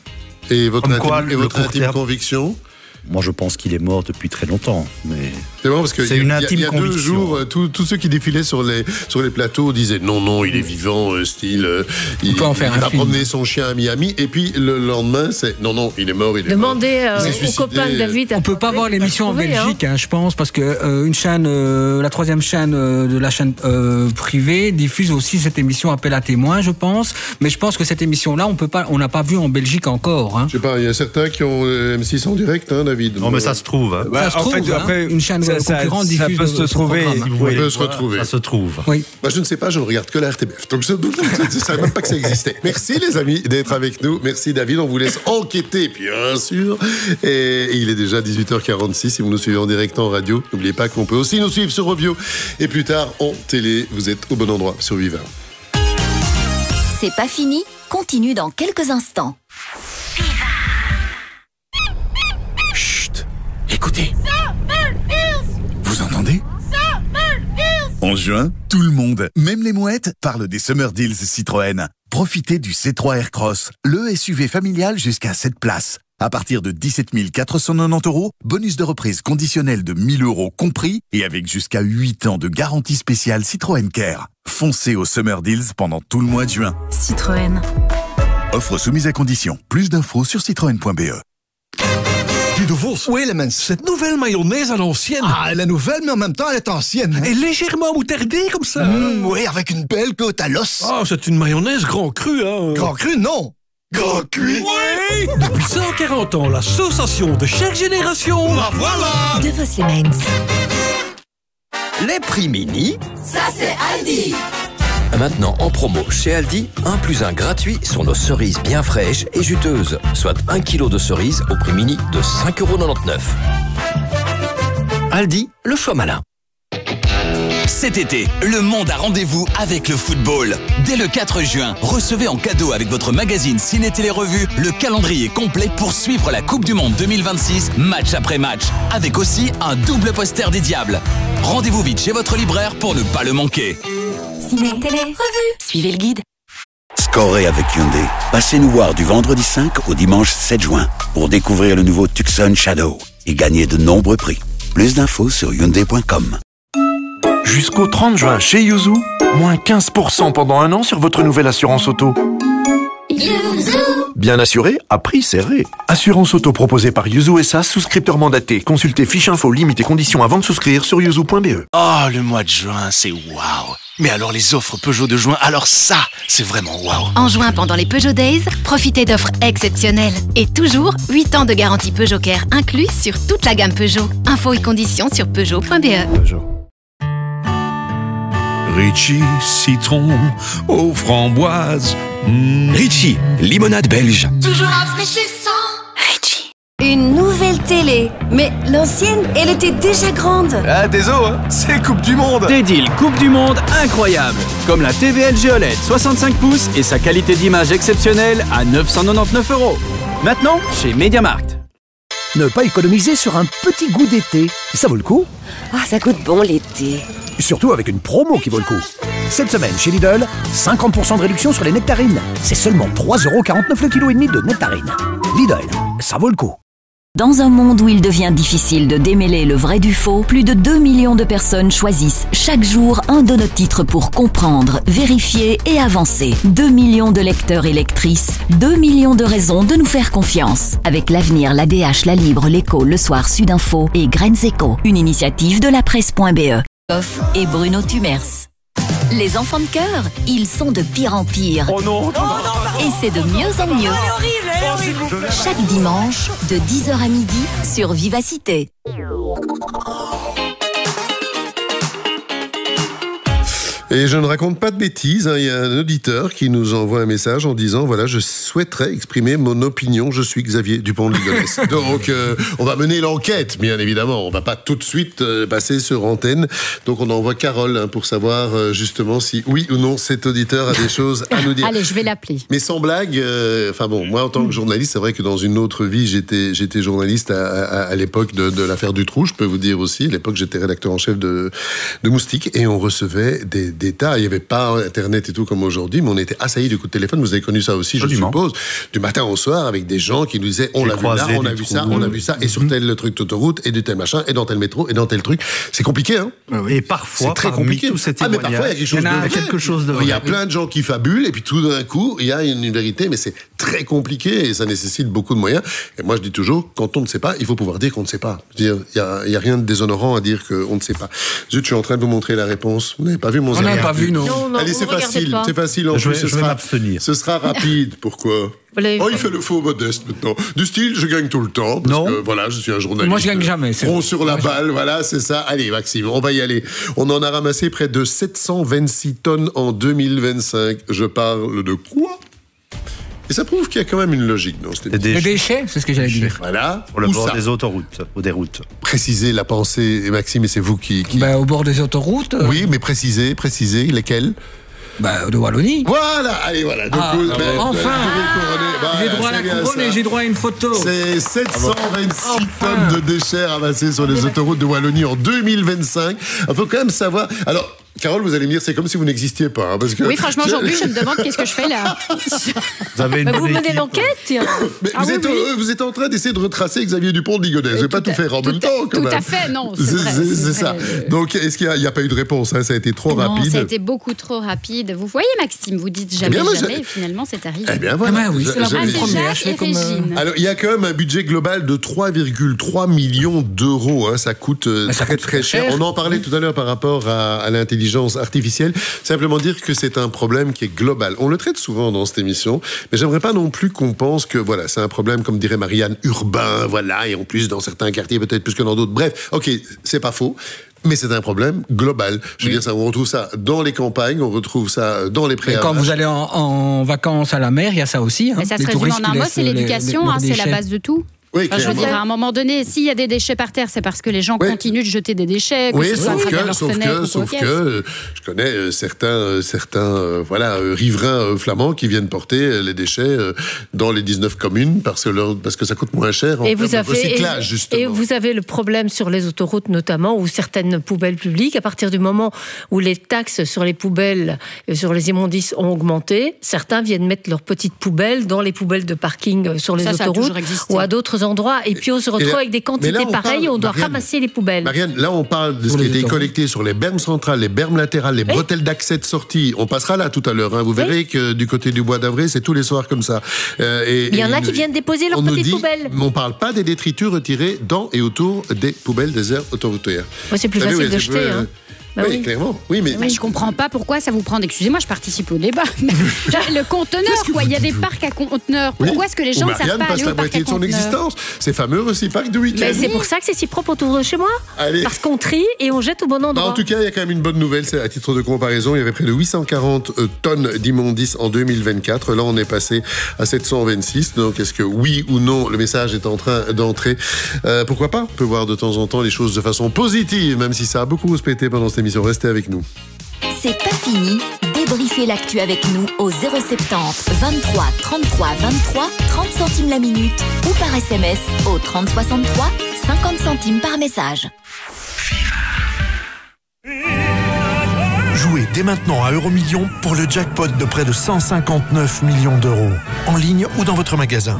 Et votre Comme intime, quoi, et votre intime terme, conviction? Moi, je pense qu'il est mort depuis très longtemps. Mais c'est bon parce que c'est y a, une intime il y a conviction. deux jours, tous, tous ceux qui défilaient sur les sur les plateaux disaient non, non, il est vivant, euh, style, euh, il, il va promener son chien à Miami. Et puis le lendemain, c'est non, non, il est mort, il est Demandez mort. Demandez euh, aux copains de David. On peut pas voir l'émission en Belgique, hein. Hein, je pense, parce que euh, une chaîne, euh, la troisième chaîne euh, de la chaîne euh, privée diffuse aussi cette émission Appel à témoins, je pense. Mais je pense que cette émission-là, on peut pas, on n'a pas vu en Belgique encore. Hein. Je sais pas, il y a certains qui ont euh, M six en direct, hein, David. Non, mais ça se trouve. Hein. Ça se trouve, en fait, hein, après, une chaîne ça, concurrente ça, diffuse ça peut se trouver. Programme, hein. oui. Ça peut se retrouver. Ça se trouve. Oui. Moi, je ne sais pas, je ne regarde que la R T B F. Donc, je ne savais même pas que ça existait. Merci, les amis, d'être avec nous. Merci, David. On vous laisse enquêter, bien sûr. Et il est déjà dix-huit heures quarante-six. Si vous nous suivez en direct en radio, n'oubliez pas qu'on peut aussi nous suivre sur Rovio. Et plus tard, en télé. Vous êtes au bon endroit sur Viva. C'est pas fini. Continue dans quelques instants. Écoutez. Vous entendez? En juin, tout le monde, même les mouettes, parle des Summer Deals Citroën. Profitez du C trois Aircross, le S U V familial jusqu'à sept places. À partir de dix-sept mille quatre cent quatre-vingt-dix euros, bonus de reprise conditionnel de mille euros compris et avec jusqu'à huit ans de garantie spéciale Citroën Care. Foncez au Summer Deals pendant tout le mois de juin. Citroën. Offre soumise à condition. Plus d'infos sur citroën point b e. De Vos. Oui, les mens. Cette nouvelle mayonnaise à l'ancienne. Ah, la nouvelle, mais en même temps, elle est ancienne. Hein? Et légèrement moutardée, comme ça. Mmh, oui, avec une belle côte à l'os. Ah, c'est une mayonnaise grand cru, hein. Grand cru, non. Grand cuit. Oui. Depuis cent quarante ans, la sensation de chaque génération. La voilà. De Vos les mens. Les prix mini. Ça, c'est Aldi. Maintenant en promo chez Aldi, un plus un gratuit sur nos cerises bien fraîches et juteuses, soit un kilo de cerises au prix mini de cinq euros quatre-vingt-dix-neuf. Aldi, le choix malin. Cet été, le monde a rendez-vous avec le football. Dès le quatre juin, recevez en cadeau avec votre magazine Ciné Télé Revue le calendrier complet pour suivre la Coupe du Monde deux mille vingt-six, match après match, avec aussi un double poster des Diables. Rendez-vous vite chez votre libraire pour ne pas le manquer. Ciné Télé Revue. Suivez le guide. Scorez avec Hyundai. Passez nous voir du vendredi cinq au dimanche sept juin pour découvrir le nouveau Tucson Shadow et gagner de nombreux prix. Plus d'infos sur hyundai point com. Jusqu'au trente juin chez Yuzu, moins quinze pour cent pendant un an sur votre nouvelle assurance auto. Yuzu. Bien assuré, à prix serré. Assurance auto proposée par Yuzu S A, souscripteur mandaté. Consultez fiche info, limite et conditions avant de souscrire sur yuzu point b e. Oh, le mois de juin, c'est waouh. Mais alors les offres Peugeot de juin, alors ça, c'est vraiment waouh. En juin, pendant les Peugeot Days, profitez d'offres exceptionnelles. Et toujours, huit ans de garantie Peugeot Care inclus sur toute la gamme Peugeot. Infos et conditions sur peugeot point b e. Peugeot. Ritchie, citron, aux framboises. Mmh. Ritchie, limonade belge. Toujours rafraîchissant. Une nouvelle télé. Mais l'ancienne, elle était déjà grande. Ah, désolé, hein, c'est Coupe du Monde. Des deals Coupe du Monde incroyables. Comme la T V L G O L E D soixante-cinq pouces et sa qualité d'image exceptionnelle à neuf cent quatre-vingt-dix-neuf euros. Maintenant, chez MediaMarkt. Ne pas économiser sur un petit goût d'été. Ça vaut le coup. Ah, ça goûte bon l'été. Surtout avec une promo qui vaut le coup. Cette semaine, chez Lidl, cinquante pour cent de réduction sur les nectarines. C'est seulement trois euros quarante-neuf le kilo et demi de nectarines. Lidl, ça vaut le coup. Dans un monde où il devient difficile de démêler le vrai du faux, plus de deux millions de personnes choisissent chaque jour un de nos titres pour comprendre, vérifier et avancer. deux millions de lecteurs et lectrices, deux millions de raisons de nous faire confiance. Avec l'Avenir, l'A D H, La Libre, l'Écho, Le Soir, Sud Info et Graines Éco, une initiative de la presse point b e. Off et Bruno Tumers. Les enfants de cœur, ils sont de pire en pire. Oh non, non, non, non. Et c'est de mieux en mieux. Chaque dimanche, de dix heures à midi, sur Vivacité. Et je ne raconte pas de bêtises, hein. Il y a un auditeur qui nous envoie un message en disant, voilà, je souhaiterais exprimer mon opinion, je suis Xavier Dupont de Ligonnès. Donc, euh, on va mener l'enquête, bien évidemment, on va pas tout de suite euh, passer sur antenne. Donc, on envoie Carole hein, pour savoir euh, justement si, oui ou non, cet auditeur a des choses à nous dire. Allez, je vais l'appeler. Mais sans blague, euh, enfin bon, moi en tant que journaliste, c'est vrai que dans une autre vie, j'étais, j'étais journaliste à, à, à l'époque de, de l'affaire Dutroux, je peux vous dire aussi. À l'époque, j'étais rédacteur en chef de, de Moustique et on recevait des d'État. Il n'y avait pas Internet et tout comme aujourd'hui, mais on était assaillis de coups de téléphone. Vous avez connu ça aussi, Absolument. je suppose. Du matin au soir, avec des gens qui nous disaient on l'a vu là, on a vu ça, on a vu ça, et sur tel truc d'autoroute, et de tel machin, et dans tel métro, et dans tel truc. C'est compliqué, hein. Et parfois, c'est très compliqué. Tous ces ah, mais parfois, il y a quelque chose, il y a de, quelque chose de vrai. Il y a plein de gens qui fabulent, et puis tout d'un coup, il y a une, une vérité, mais c'est très compliqué, et ça nécessite beaucoup de moyens. Et moi, je dis toujours, quand on ne sait pas, il faut pouvoir dire qu'on ne sait pas. Je veux dire, il n'y a, il y a rien de déshonorant à dire qu'on ne sait pas. Zut, je suis en train de vous montrer la réponse. Vous n'avez pas vu mon On n'a pas vu, non. non, non Allez, c'est facile, c'est facile. En je plus, vais, ce, je vais sera, m'abstenir. ce sera rapide. Pourquoi? Oh, il fait le faux modeste maintenant. Du style, je gagne tout le temps. Parce non. que, voilà, je suis un journaliste. Moi, je gagne jamais. Front sur la balle, voilà, c'est ça. Allez, Maxime, on va y aller. On en a ramassé près de sept cent vingt-six tonnes en deux mille vingt-cinq. Je parle de quoi? Et ça prouve qu'il y a quand même une logique dans cette émission. Les déchets, c'est ce que j'allais dire. Voilà. Pour le Où bord ça des autoroutes ou des routes. Précisez la pensée, Maxime, et c'est vous qui... qui... Ben, au bord des autoroutes. Euh... Oui, mais précisez, précisez, lesquelles? Bah, de Wallonie. Voilà, allez, voilà. Donc, ah, vous, ah, ben, enfin, bah, j'ai droit à la couronne et j'ai droit à une photo. C'est sept cent vingt-six enfin. tonnes de déchets ramassés sur les autoroutes de Wallonie en deux mille vingt-cinq. Il faut quand même savoir... Alors, Carole, vous allez me dire, c'est comme si vous n'existiez pas. Hein, parce que oui, franchement, aujourd'hui, je me demande qu'est-ce que je fais là. Vous avez une bah, bonne Vous menez équipe. l'enquête, tiens. Mais ah, vous, oui, êtes, oui. euh, vous êtes en train d'essayer de retracer Xavier Dupont de Ligonnès. Je vais pas tout faire en même temps, quand tout même. Tout à fait, non. C'est, c'est, vrai, c'est, c'est, c'est ça. vrai. Donc, est-ce qu'il n'y a, a pas eu de réponse hein? Ça a été trop non, rapide. ça a été beaucoup trop rapide. Vous voyez, Maxime, vous dites jamais, eh bien, jamais, et finalement, c'est arrivé. Eh bien, voilà. Ah bah oui, c'est la ah, première. Je fais comme Régine. Alors, il y a quand même un budget global de trois virgule trois millions d'euros. Hein. Ça coûte euh, ça très, coûte très cher. cher. On en parlait tout à l'heure par rapport à, à l'intelligence artificielle. Simplement dire que c'est un problème qui est global. On le traite souvent dans cette émission, mais j'aimerais pas non plus qu'on pense que, voilà, c'est un problème, comme dirait Marianne, urbain, voilà, et en plus, dans certains quartiers, peut-être plus que dans d'autres. Bref, ok, c'est pas faux. Mais c'est un problème global. Je veux oui. dire, ça, on retrouve ça dans les campagnes, on retrouve ça dans les prés. Quand vous allez en, en vacances à la mer, il y a ça aussi. Hein. Mais ça se résume en un mot, c'est l'éducation, les, les, hein, c'est la base de tout. Oui, enfin, je veux dire, à un moment donné, s'il y a des déchets par terre, c'est parce que les gens oui. continuent de jeter des déchets. Que oui, ce soit sauf, à que, leur sauf que, sauf que, euh, je connais euh, certains, euh, certains, euh, voilà, euh, riverains euh, flamands qui viennent porter euh, les déchets euh, dans les dix-neuf communes parce que leur, parce que ça coûte moins cher en et termes vous avez, de recyclage, et, justement. Et vous avez le problème sur les autoroutes notamment, ou certaines poubelles publiques. À partir du moment où les taxes sur les poubelles, et sur les immondices ont augmenté, certains viennent mettre leurs petites poubelles dans les poubelles de parking sur les ça, autoroutes ça ou à d'autres aux endroits et puis on se retrouve là, avec des quantités on pareilles, parle, on doit Marianne, ramasser les poubelles. Marianne, là on parle de ce qui a été collecté sur les bermes centrales, les bermes latérales, les bretelles d'accès de sortie. On passera là tout à l'heure. Hein. Vous verrez oui. que du côté du Bois d'Avril, c'est tous les soirs comme ça. Euh, et, Il y en a et, qui viennent déposer leurs petites dit, poubelles. Mais on ne parle pas des détritus retirés dans et autour des poubelles des aires autoroutières. Ouais, c'est plus Vous facile savez, de oui, jeter. peu, Hein. Bah oui, oui, clairement. Oui, mais... mais je comprends pas pourquoi ça vous prend. Excusez-moi, je participe au débat. Le conteneur, quoi. Il y a des parcs à conteneurs. Pourquoi oui. est-ce que les gens ne savent pas aller au parc à conteneurs ? Marianne passe la moitié de son existence. Ces fameux recyparcs de week-end. Mais c'est pour ça que c'est si propre autour de chez moi. Allez. Parce qu'on trie et on jette au bon endroit. Bah en tout cas, il y a quand même une bonne nouvelle. C'est à titre de comparaison, il y avait près de huit cent quarante tonnes d'immondices en deux mille vingt-quatre. Là, on est passé à sept cent vingt-six. Donc, est-ce que oui ou non, le message est en train d'entrer ? euh, Pourquoi pas ? On peut voir de temps en temps les choses de façon positive, même si ça a beaucoup respecté pendant cette émission. Restez avec nous. C'est pas fini. Débriefez l'actu avec nous au zéro soixante-dix vingt-trois trente-trois vingt-trois, trente centimes la minute ou par S M S au trente soixante-trois, cinquante centimes par message. Jouez dès maintenant à Euromillions pour le jackpot de près de cent cinquante-neuf millions d'euros. En ligne ou dans votre magasin.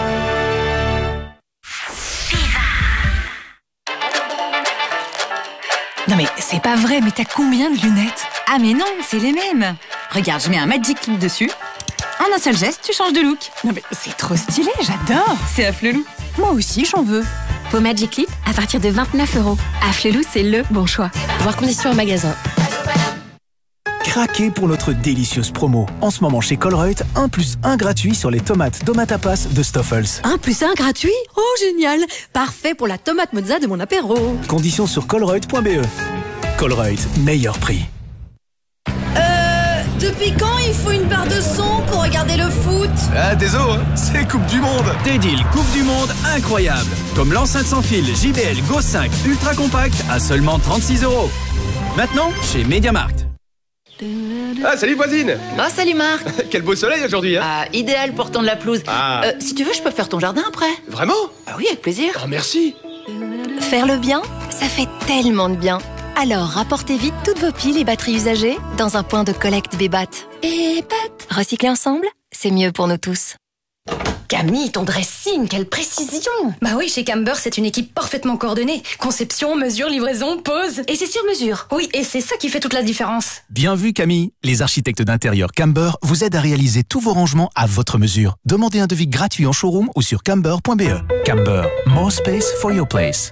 Non mais c'est pas vrai, mais t'as combien de lunettes? Ah mais non, c'est les mêmes. Regarde, je mets un Magic Clip dessus. En un seul geste, tu changes de look. Non mais c'est trop stylé, j'adore. C'est Afflelou. Moi aussi, j'en veux. Vos Magic Clip à partir de vingt-neuf euros. Afflelou, c'est le bon choix. Voir conditions en magasin. Craquez pour notre délicieuse promo. En ce moment chez Colruyt, un plus un gratuit sur les tomates Tomatapas de Stoffels. un plus un gratuit? Oh génial. Parfait pour la tomate mozza de mon apéro. Conditions sur colruyt point b e. Colruyt, meilleur prix. Euh, depuis quand il faut une barre de son pour regarder le foot? Ah désolé, hein, c'est Coupe du Monde. Des deals Coupe du Monde incroyables. Comme l'enceinte sans fil J B L Go cinq Ultra Compact à seulement trente-six euros. Maintenant, chez MediaMarkt. Ah, salut voisine. Oh, salut Marc. Quel beau soleil aujourd'hui, hein. Ah, idéal pour tendre la pelouse. Ah. Euh, si tu veux, je peux faire ton jardin après. Vraiment? Ah oui, avec plaisir. Oh, merci. Faire le bien, ça fait tellement de bien. Alors, rapportez vite toutes vos piles et batteries usagées dans un point de collecte Bébat. Et Bat. Recycler ensemble, c'est mieux pour nous tous. Camille, ton dressing, quelle précision! Bah oui, chez Camber, c'est une équipe parfaitement coordonnée. Conception, mesure, livraison, pose. Et c'est sur mesure. Oui, et c'est ça qui fait toute la différence. Bien vu Camille, les architectes d'intérieur Camber vous aident à réaliser tous vos rangements à votre mesure. Demandez un devis gratuit en showroom ou sur camber point b e. Camber, more space for your place.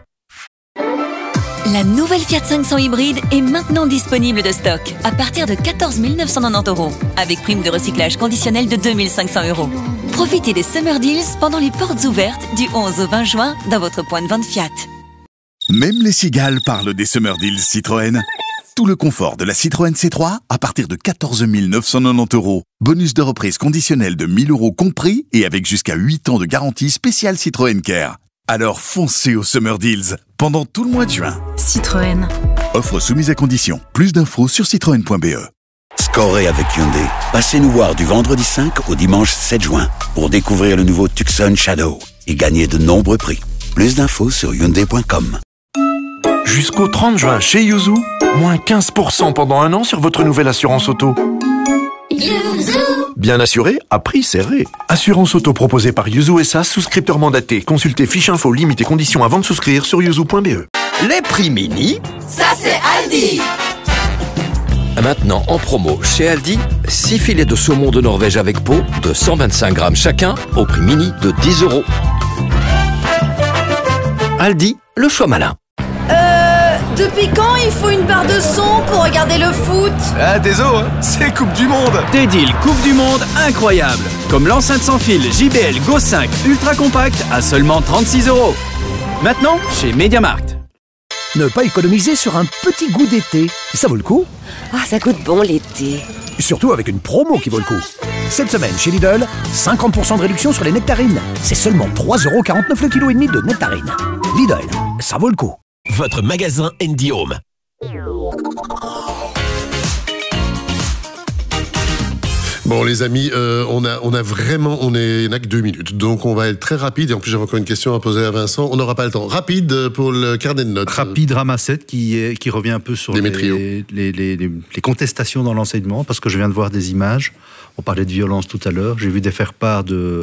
La nouvelle Fiat cinq cents hybride est maintenant disponible de stock à partir de quatorze mille neuf cent quatre-vingt-dix euros avec prime de recyclage conditionnelle de deux mille cinq cents euros. Profitez des Summer Deals pendant les portes ouvertes du onze au vingt juin dans votre point de vente Fiat. Même les cigales parlent des Summer Deals Citroën. Tout le confort de la Citroën C trois à partir de quatorze mille neuf cent quatre-vingt-dix euros. Bonus de reprise conditionnel de mille euros compris et avec jusqu'à huit ans de garantie spéciale Citroën Care. Alors foncez aux Summer Deals pendant tout le mois de juin. Citroën. Offre soumise à condition. Plus d'infos sur citroën point b e. Scorez avec Hyundai. Passez nous voir du vendredi cinq au dimanche sept juin pour découvrir le nouveau Tucson Shadow et gagner de nombreux prix. Plus d'infos sur hyundai point com. Jusqu'au trente juin chez Yuzu, moins quinze pour cent pendant un an sur votre nouvelle assurance auto. Yuzu. Bien assuré, à prix serré. Assurance auto proposée par Yuzu S A, souscripteur mandaté. Consultez fiche info, limite et conditions avant de souscrire sur yuzu point b e. Les prix mini. Ça c'est Aldi. Maintenant en promo chez Aldi, six filets de saumon de Norvège avec peau de cent vingt-cinq grammes chacun au prix mini de dix euros. Aldi, le choix malin. Euh, depuis quand il faut une barre de son pour regarder le foot? Ah désolé, hein, c'est Coupe du Monde. Des deals Coupe du Monde incroyables. Comme l'enceinte sans fil J B L Go cinq Ultra Compact à seulement trente-six euros. Maintenant chez MediaMarkt. Ne pas économiser sur un petit goût d'été. Ça vaut le coup? Ah, ça goûte bon l'été. Surtout avec une promo qui vaut le coup. Cette semaine chez Lidl, cinquante pour cent de réduction sur les nectarines. C'est seulement trois euros quarante-neuf le kilo et demi de nectarines. Lidl, ça vaut le coup. Votre magasin Andy Home. Bon les amis, euh, on a on a vraiment on est n'a que deux minutes, donc on va être très rapide. Et en plus j'avais encore une question à poser à Vincent. On n'aura pas le temps. Rapide pour le carnet de notes. Rapide ramassette qui est, qui revient un peu sur les les, les, les, les, les, les contestations dans l'enseignement, parce que je viens de voir des images. On parlait de violence tout à l'heure. J'ai vu des faire-part de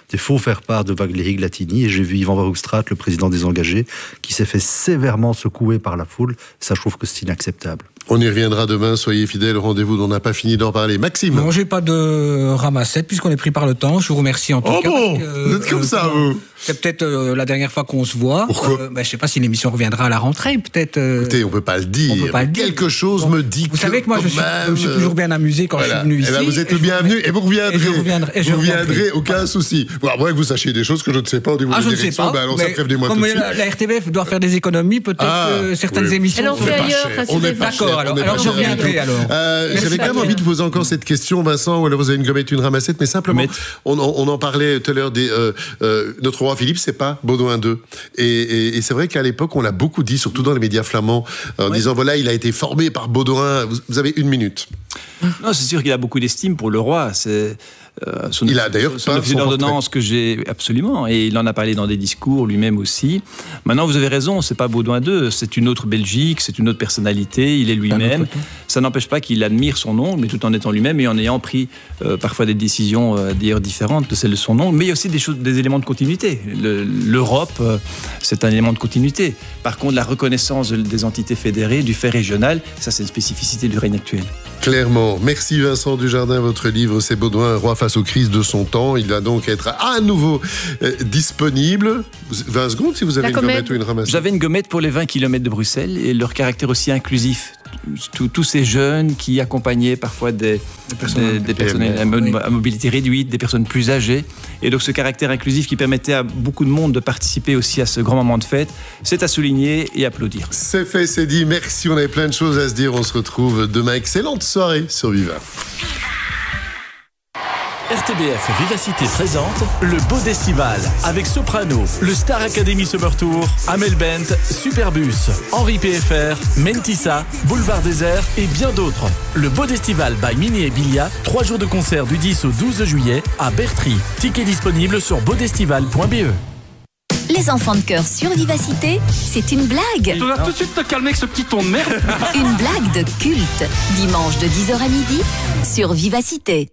des faux faire-part de Wagner Glatini, et j'ai vu Yvan Verhofstadt, le président des engagés, qui s'est fait sévèrement secouer par la foule. Ça, je trouve que c'est inacceptable. On y reviendra demain, soyez fidèles au rendez-vous dont on n'a pas fini d'en parler. Maxime. Non, j'ai pas de ramassette puisqu'on est pris par le temps. Je vous remercie en tout oh cas. Oh bon, que, vous êtes comme euh, ça, vous. C'est peut-être euh, la dernière fois qu'on se voit. Pourquoi euh, ben, je sais pas si l'émission reviendra à la rentrée, peut-être. Euh... Écoutez, on peut pas le dire. On peut pas le dire. Quelque chose bon, me dit vous que. Vous savez que moi, je suis, je me suis toujours bien amusé quand voilà. je suis venu ici. Et ben, vous êtes le bienvenu et vous reviendrez. Et je reviendrai. Et je vous reviendrez, aucun souci. Bon, après que vous sachiez des choses que je ne sais pas au niveau ah, de la direction, ben alors ça prévenez-moi tout de suite. La, la R T B F doit faire des économies, peut-être ah, que certaines oui. émissions. Elle en fait ailleurs. On est pas d'accord. Alors, alors je reviendrai alors. J'avais quand même envie de poser encore cette question, Vincent. Ou alors vous avez une gommette, une ramassette, mais simplement, on en parlait tout à l'heure. Notre roi Philippe, c'est pas Baudouin deux. Et, et, et c'est vrai qu'à l'époque, on l'a beaucoup dit, surtout dans les médias flamands, en ouais. disant voilà, il a été formé par Baudouin. Vous, vous avez une minute. Non, c'est sûr qu'il a beaucoup d'estime pour le roi. C'est euh, son, il a d'ailleurs son officier d'ordonnance que j'ai absolument, et il en a parlé dans des discours lui-même aussi. Maintenant, vous avez raison, c'est pas Baudouin deux, c'est une autre Belgique, c'est une autre personnalité. Il est lui-même. Ça n'empêche pas qu'il admire son oncle, mais tout en étant lui-même et en ayant pris euh, parfois des décisions euh, d'ailleurs différentes de celles de son oncle. Mais il y a aussi des choses, des éléments de continuité. Le, L'Europe, euh, c'est un élément de continuité. Par contre, la reconnaissance des entités fédérées, du fait régional, ça, c'est une spécificité du règne actuel. Clairement. Merci Vincent Dujardin. Votre livre, c'est Baudouin, roi face aux crises de son temps. Il va donc être à nouveau euh, disponible. vingt secondes si vous avez la une gommette. gommette ou une ramassette. J'avais une gommette pour les vingt kilomètres de Bruxelles et leur caractère aussi inclusif. Tous, tous ces jeunes qui accompagnaient parfois des, des personnes, des, des personnes à, oui. à mobilité réduite, des personnes plus âgées. Et donc ce caractère inclusif qui permettait à beaucoup de monde de participer aussi à ce grand moment de fête, c'est à souligner et applaudir. C'est fait, c'est dit. Merci, on avait plein de choses à se dire. On se retrouve demain. Excellente soirée sur Viva. R T B F Vivacité présente le Beau Destival avec Soprano, le Star Academy Summer Tour, Amel Bent, Superbus, Henri P F R, Mentissa, Boulevard Désert et bien d'autres. Le Beau Destival by Mini et Bilia, trois jours de concert du dix au douze juillet à Bertry. Ticket disponible sur beaudestival point b e. Les enfants de cœur sur Vivacité, c'est une blague. Tu vas tout de suite te calmer avec ce petit ton de merde. Une blague de culte, dimanche de dix heures à midi sur Vivacité.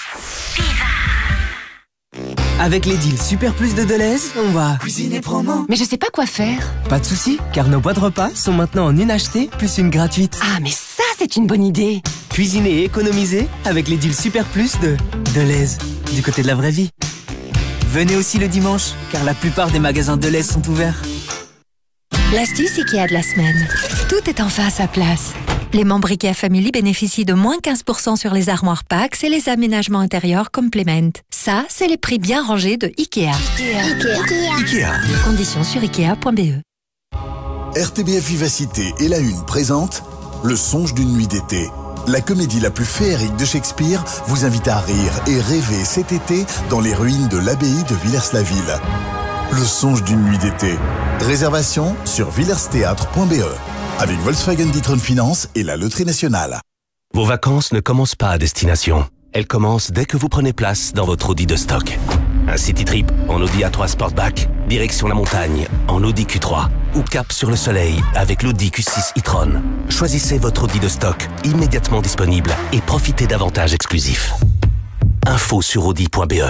Avec les deals Super Plus de Deleuze, on va cuisiner promo. Mais je sais pas quoi faire. Pas de soucis, car nos boîtes repas sont maintenant en une achetée plus une gratuite. Ah, mais ça, c'est une bonne idée. Cuisiner et économiser avec les deals Super Plus de Deleuze, du côté de la vraie vie. Venez aussi le dimanche, car la plupart des magasins Deleuze sont ouverts. L'astuce IKEA de la semaine. Tout est enfin à sa place. Les membres IKEA Family bénéficient de moins quinze pour cent sur les armoires Pax et les aménagements intérieurs Complement. Ça, c'est les prix bien rangés de IKEA. IKEA. IKEA. IKEA. Conditions sur ikea point b e. R T B F Vivacité et La Une présente Le Songe d'une nuit d'été. La comédie la plus féerique de Shakespeare vous invite à rire et rêver cet été dans les ruines de l'abbaye de Villers-la-Ville. Le Songe d'une nuit d'été. Réservation sur villersthéâtre point b e. Avec Volkswagen D'Ieteren Finance et la Loterie Nationale. Vos vacances ne commencent pas à destination. Elles commencent dès que vous prenez place dans votre Audi de stock. Un city trip en Audi A trois Sportback, direction la montagne en Audi Q trois ou cap sur le soleil avec l'Audi Q six e-tron. Choisissez votre Audi de stock immédiatement disponible et profitez d'avantages exclusifs. Info sur audi point b e.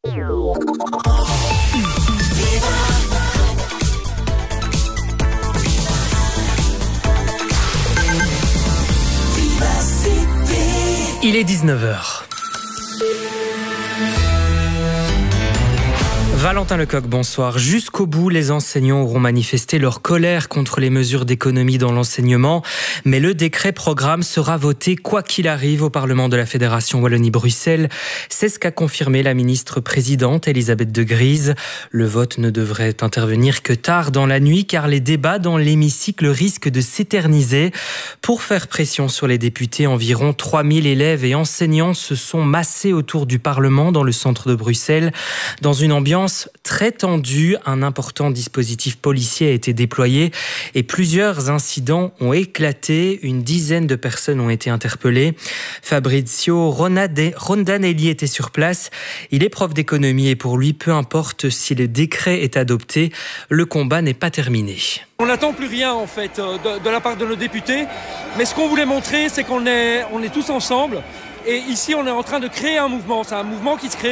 Il est dix-neuf heures. Valentin Lecoq, bonsoir. Jusqu'au bout, les enseignants auront manifesté leur colère contre les mesures d'économie dans l'enseignement. Mais le décret programme sera voté quoi qu'il arrive au Parlement de la Fédération Wallonie-Bruxelles. C'est ce qu'a confirmé la ministre présidente Elisabeth de Gries. Le vote ne devrait intervenir que tard dans la nuit car les débats dans l'hémicycle risquent de s'éterniser. Pour faire pression sur les députés, environ trois mille élèves et enseignants se sont massés autour du Parlement dans le centre de Bruxelles. Dans une ambiance très tendue, un important dispositif policier a été déployé et plusieurs incidents ont éclaté. Une dizaine de personnes ont été interpellées. Fabrizio Rondanelli était sur place. Il est prof d'économie et pour lui, peu importe si le décret est adopté, le combat n'est pas terminé. On n'attend plus rien en fait de, de la part de nos députés, mais ce qu'on voulait montrer, c'est qu'on est, on est tous ensemble. Et ici, on est en train de créer un mouvement. C'est un mouvement qui se crée.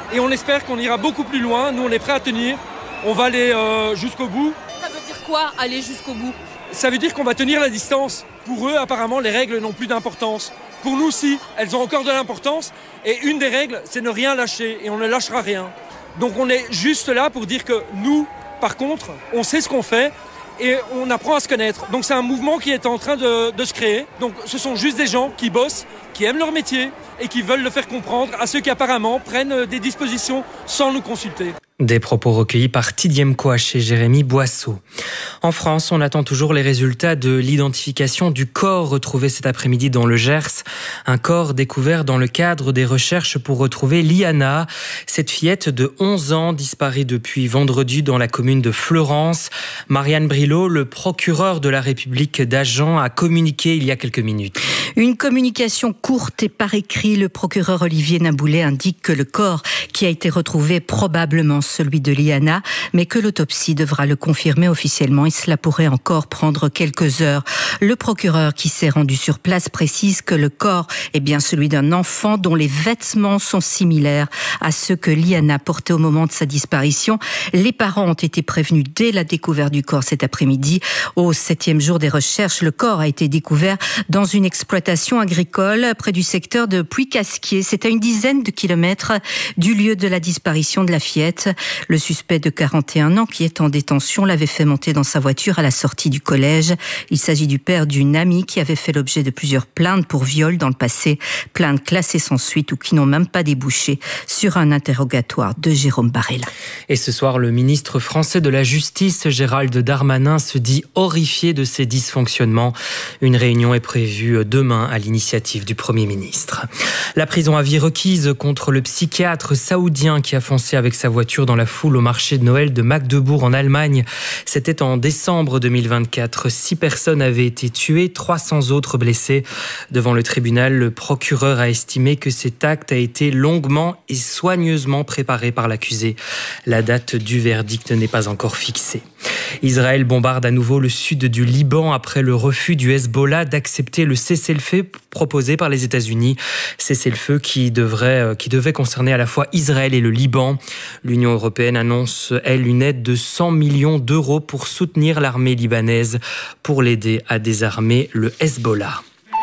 et on espère qu'on ira beaucoup plus loin. Nous, on est prêts à tenir. On va aller euh, jusqu'au bout. Ça veut dire quoi, aller jusqu'au bout? Ça veut dire qu'on va tenir la distance. Pour eux, apparemment, les règles n'ont plus d'importance. Pour nous, si, elles ont encore de l'importance. Et une des règles, c'est ne rien lâcher. Et on ne lâchera rien. Donc on est juste là pour dire que nous, par contre, on sait ce qu'on fait. Et on apprend à se connaître. Donc c'est un mouvement qui est en train de, de se créer. Donc ce sont juste des gens qui bossent, qui aiment leur métier et qui veulent le faire comprendre à ceux qui apparemment prennent des dispositions sans nous consulter. Des propos recueillis par Tidiem Kouache et Jérémy Boisseau. En France, on attend toujours les résultats de l'identification du corps retrouvé cet après-midi dans le Gers. Un corps découvert dans le cadre des recherches pour retrouver Liana, cette fillette de onze ans disparue depuis vendredi dans la commune de Fleurance. Marianne Brilot, le procureur de la République d'Agen, a communiqué il y a quelques minutes. Une communication courte et par écrit, le procureur Olivier Naboulet indique que le corps qui a été retrouvé est probablement celui de Liana, mais que l'autopsie devra le confirmer officiellement et cela pourrait encore prendre quelques heures. Le procureur qui s'est rendu sur place précise que le corps est bien celui d'un enfant dont les vêtements sont similaires à ceux que Liana portait au moment de sa disparition. Les parents ont été prévenus dès la découverte du corps cet après-midi. Au septième jour des recherches, le corps a été découvert dans une exploitation agricole près du secteur de Puy-Casquier. C'est à une dizaine de kilomètres du lieu de la disparition de la fillette. Le suspect de quarante et un ans qui est en détention l'avait fait monter dans sa voiture à la sortie du collège. Il s'agit du père d'une amie qui avait fait l'objet de plusieurs plaintes pour viol dans le passé. Plaintes classées sans suite ou qui n'ont même pas débouché sur un interrogatoire de Jérôme Barrella. Et ce soir, le ministre français de la Justice, Gérald Darmanin, se dit horrifié de ces dysfonctionnements. Une réunion est prévue demain à l'initiative du Premier ministre. La prison à vie requise contre le psychiatre saoudien qui a foncé avec sa voiture dans la foule au marché de Noël de Magdebourg en Allemagne. C'était en décembre deux mille vingt-quatre. Six personnes avaient été tuées, trois cents autres blessées. Devant le tribunal, le procureur a estimé que cet acte a été longuement et soigneusement préparé par l'accusé. La date du verdict n'est pas encore fixée. Israël bombarde à nouveau le sud du Liban après le refus du Hezbollah d'accepter le cessez-le-feu proposé par les États-Unis. Cessez-le-feu qui devrait, qui devait concerner à la fois Israël et le Liban. L'Union européenne annonce, elle, une aide de cent millions d'euros pour soutenir l'armée libanaise pour l'aider à désarmer le Hezbollah.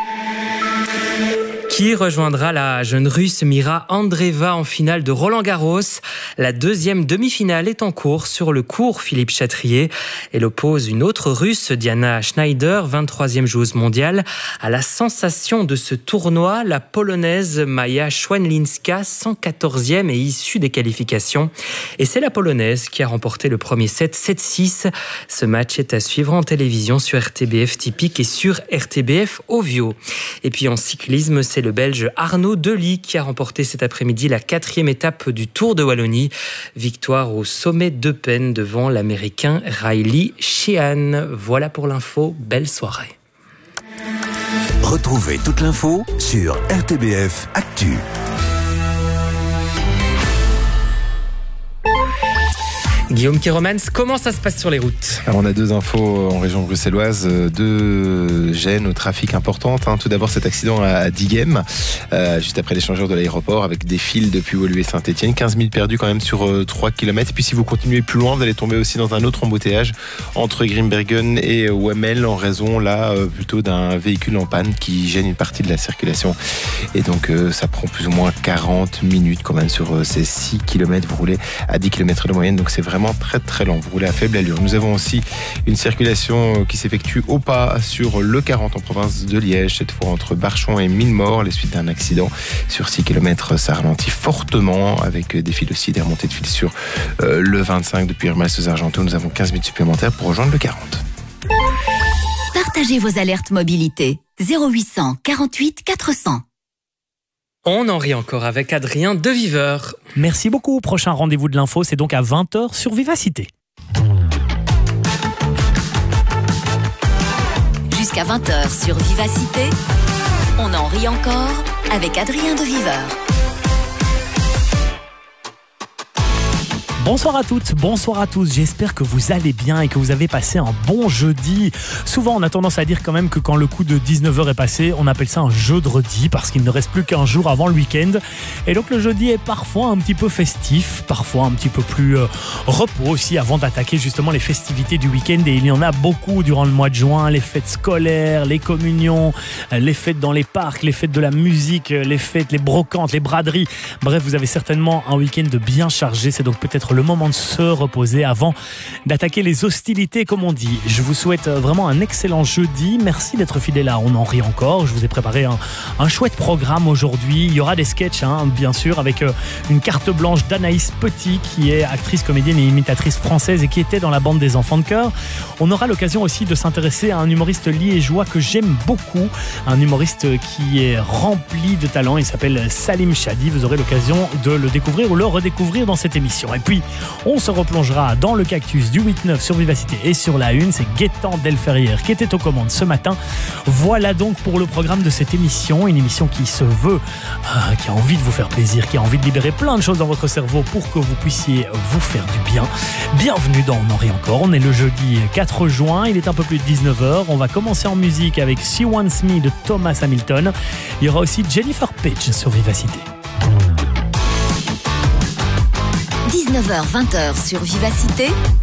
Qui rejoindra la jeune Russe Mira Andreeva en finale de Roland-Garros. La deuxième demi-finale est en cours sur le court Philippe Chatrier. Elle oppose une autre Russe, Diana Schneider, vingt-troisième joueuse mondiale. À la sensation de ce tournoi, la Polonaise Maja Schwenlinska, cent quatorzième et issue des qualifications. Et c'est la Polonaise qui a remporté le premier set, sept six. Ce match est à suivre en télévision sur R T B F Typique et sur R T B F Ovio. Et puis en cyclisme, c'est le Belge Arnaud Delis qui a remporté cet après-midi la quatrième étape du Tour de Wallonie. Victoire au sommet d'Eupen devant l'Américain Riley Sheehan. Voilà pour l'info, belle soirée. Retrouvez toute l'info sur R T B F Actu. Guillaume Kéromans, comment ça se passe sur les routes ? Alors on a deux infos en région bruxelloise, deux gênes au trafic importantes. Hein. Tout d'abord cet accident à Dighem, euh, juste après l'échangeur de l'aéroport, avec des fils depuis Woluwe et Saint-Etienne. quinze mille perdus quand même sur euh, trois kilomètres. Puis si vous continuez plus loin, vous allez tomber aussi dans un autre embouteillage entre Grimbergen et Wemmel, en raison là euh, plutôt d'un véhicule en panne qui gêne une partie de la circulation. Et donc euh, ça prend plus ou moins quarante minutes quand même sur euh, ces six kilomètres. Vous roulez à dix kilomètres de moyenne, donc c'est vraiment très très lent, vous roulez à faible allure. Nous avons aussi une circulation qui s'effectue au pas sur le quarante en province de Liège, cette fois entre Barchon et Millemort, les suites d'un accident. Sur six kilomètres, ça ralentit fortement, avec des fils aussi, des remontées de fils sur euh, le vingt-cinq depuis Urmas aux Argentaux. Nous avons quinze minutes supplémentaires pour rejoindre le quarante. Partagez vos alertes mobilité. zéro huit cent quarante-huit quatre cents. On en rit encore avec Adrien Deviveur. Merci beaucoup. Prochain rendez-vous de l'info, c'est donc à vingt heures sur Vivacité. Jusqu'à vingt heures sur Vivacité, on en rit encore avec Adrien Deviveur. Bonsoir à toutes, bonsoir à tous. J'espère que vous allez bien et que vous avez passé un bon jeudi. Souvent, on a tendance à dire quand même que quand le coup de dix-neuf heures est passé, on appelle ça un jeudi parce qu'il ne reste plus qu'un jour avant le week-end. Et donc le jeudi est parfois un petit peu festif, parfois un petit peu plus euh, repos aussi avant d'attaquer justement les festivités du week-end. Et il y en a beaucoup durant le mois de juin, les fêtes scolaires, les communions, les fêtes dans les parcs, les fêtes de la musique, les fêtes, les brocantes, les braderies. Bref, vous avez certainement un week-end bien chargé. C'est donc peut-être le moment de se reposer avant d'attaquer les hostilités, comme on dit. Je vous souhaite vraiment un excellent jeudi. Merci d'être fidèle à On en rit encore. Je vous ai préparé un, un chouette programme aujourd'hui. Il y aura des sketchs, hein, bien sûr, avec une carte blanche d'Anaïs Petit, qui est actrice, comédienne et imitatrice française et qui était dans la bande des Enfants de Cœur. On aura l'occasion aussi de s'intéresser à un humoriste liégeois que j'aime beaucoup, un humoriste qui est rempli de talent. Il s'appelle Salim Chadi. Vous aurez l'occasion de le découvrir ou le redécouvrir dans cette émission. Et puis, on se replongera dans le cactus du huit neuf sur Vivacité et sur la une. C'est Gaëtan Delferrière qui était aux commandes ce matin. Voilà donc pour le programme de cette émission. Une émission qui se veut, euh, qui a envie de vous faire plaisir, qui a envie de libérer plein de choses dans votre cerveau pour que vous puissiez vous faire du bien. Bienvenue dans On en rit encore. On est le jeudi quatre juin. Il est un peu plus de dix-neuf heures. On va commencer en musique avec She Wants Me de Thomas Hamilton. Il y aura aussi Jennifer Page sur Vivacité. dix-neuf heures vingt sur Vivacité,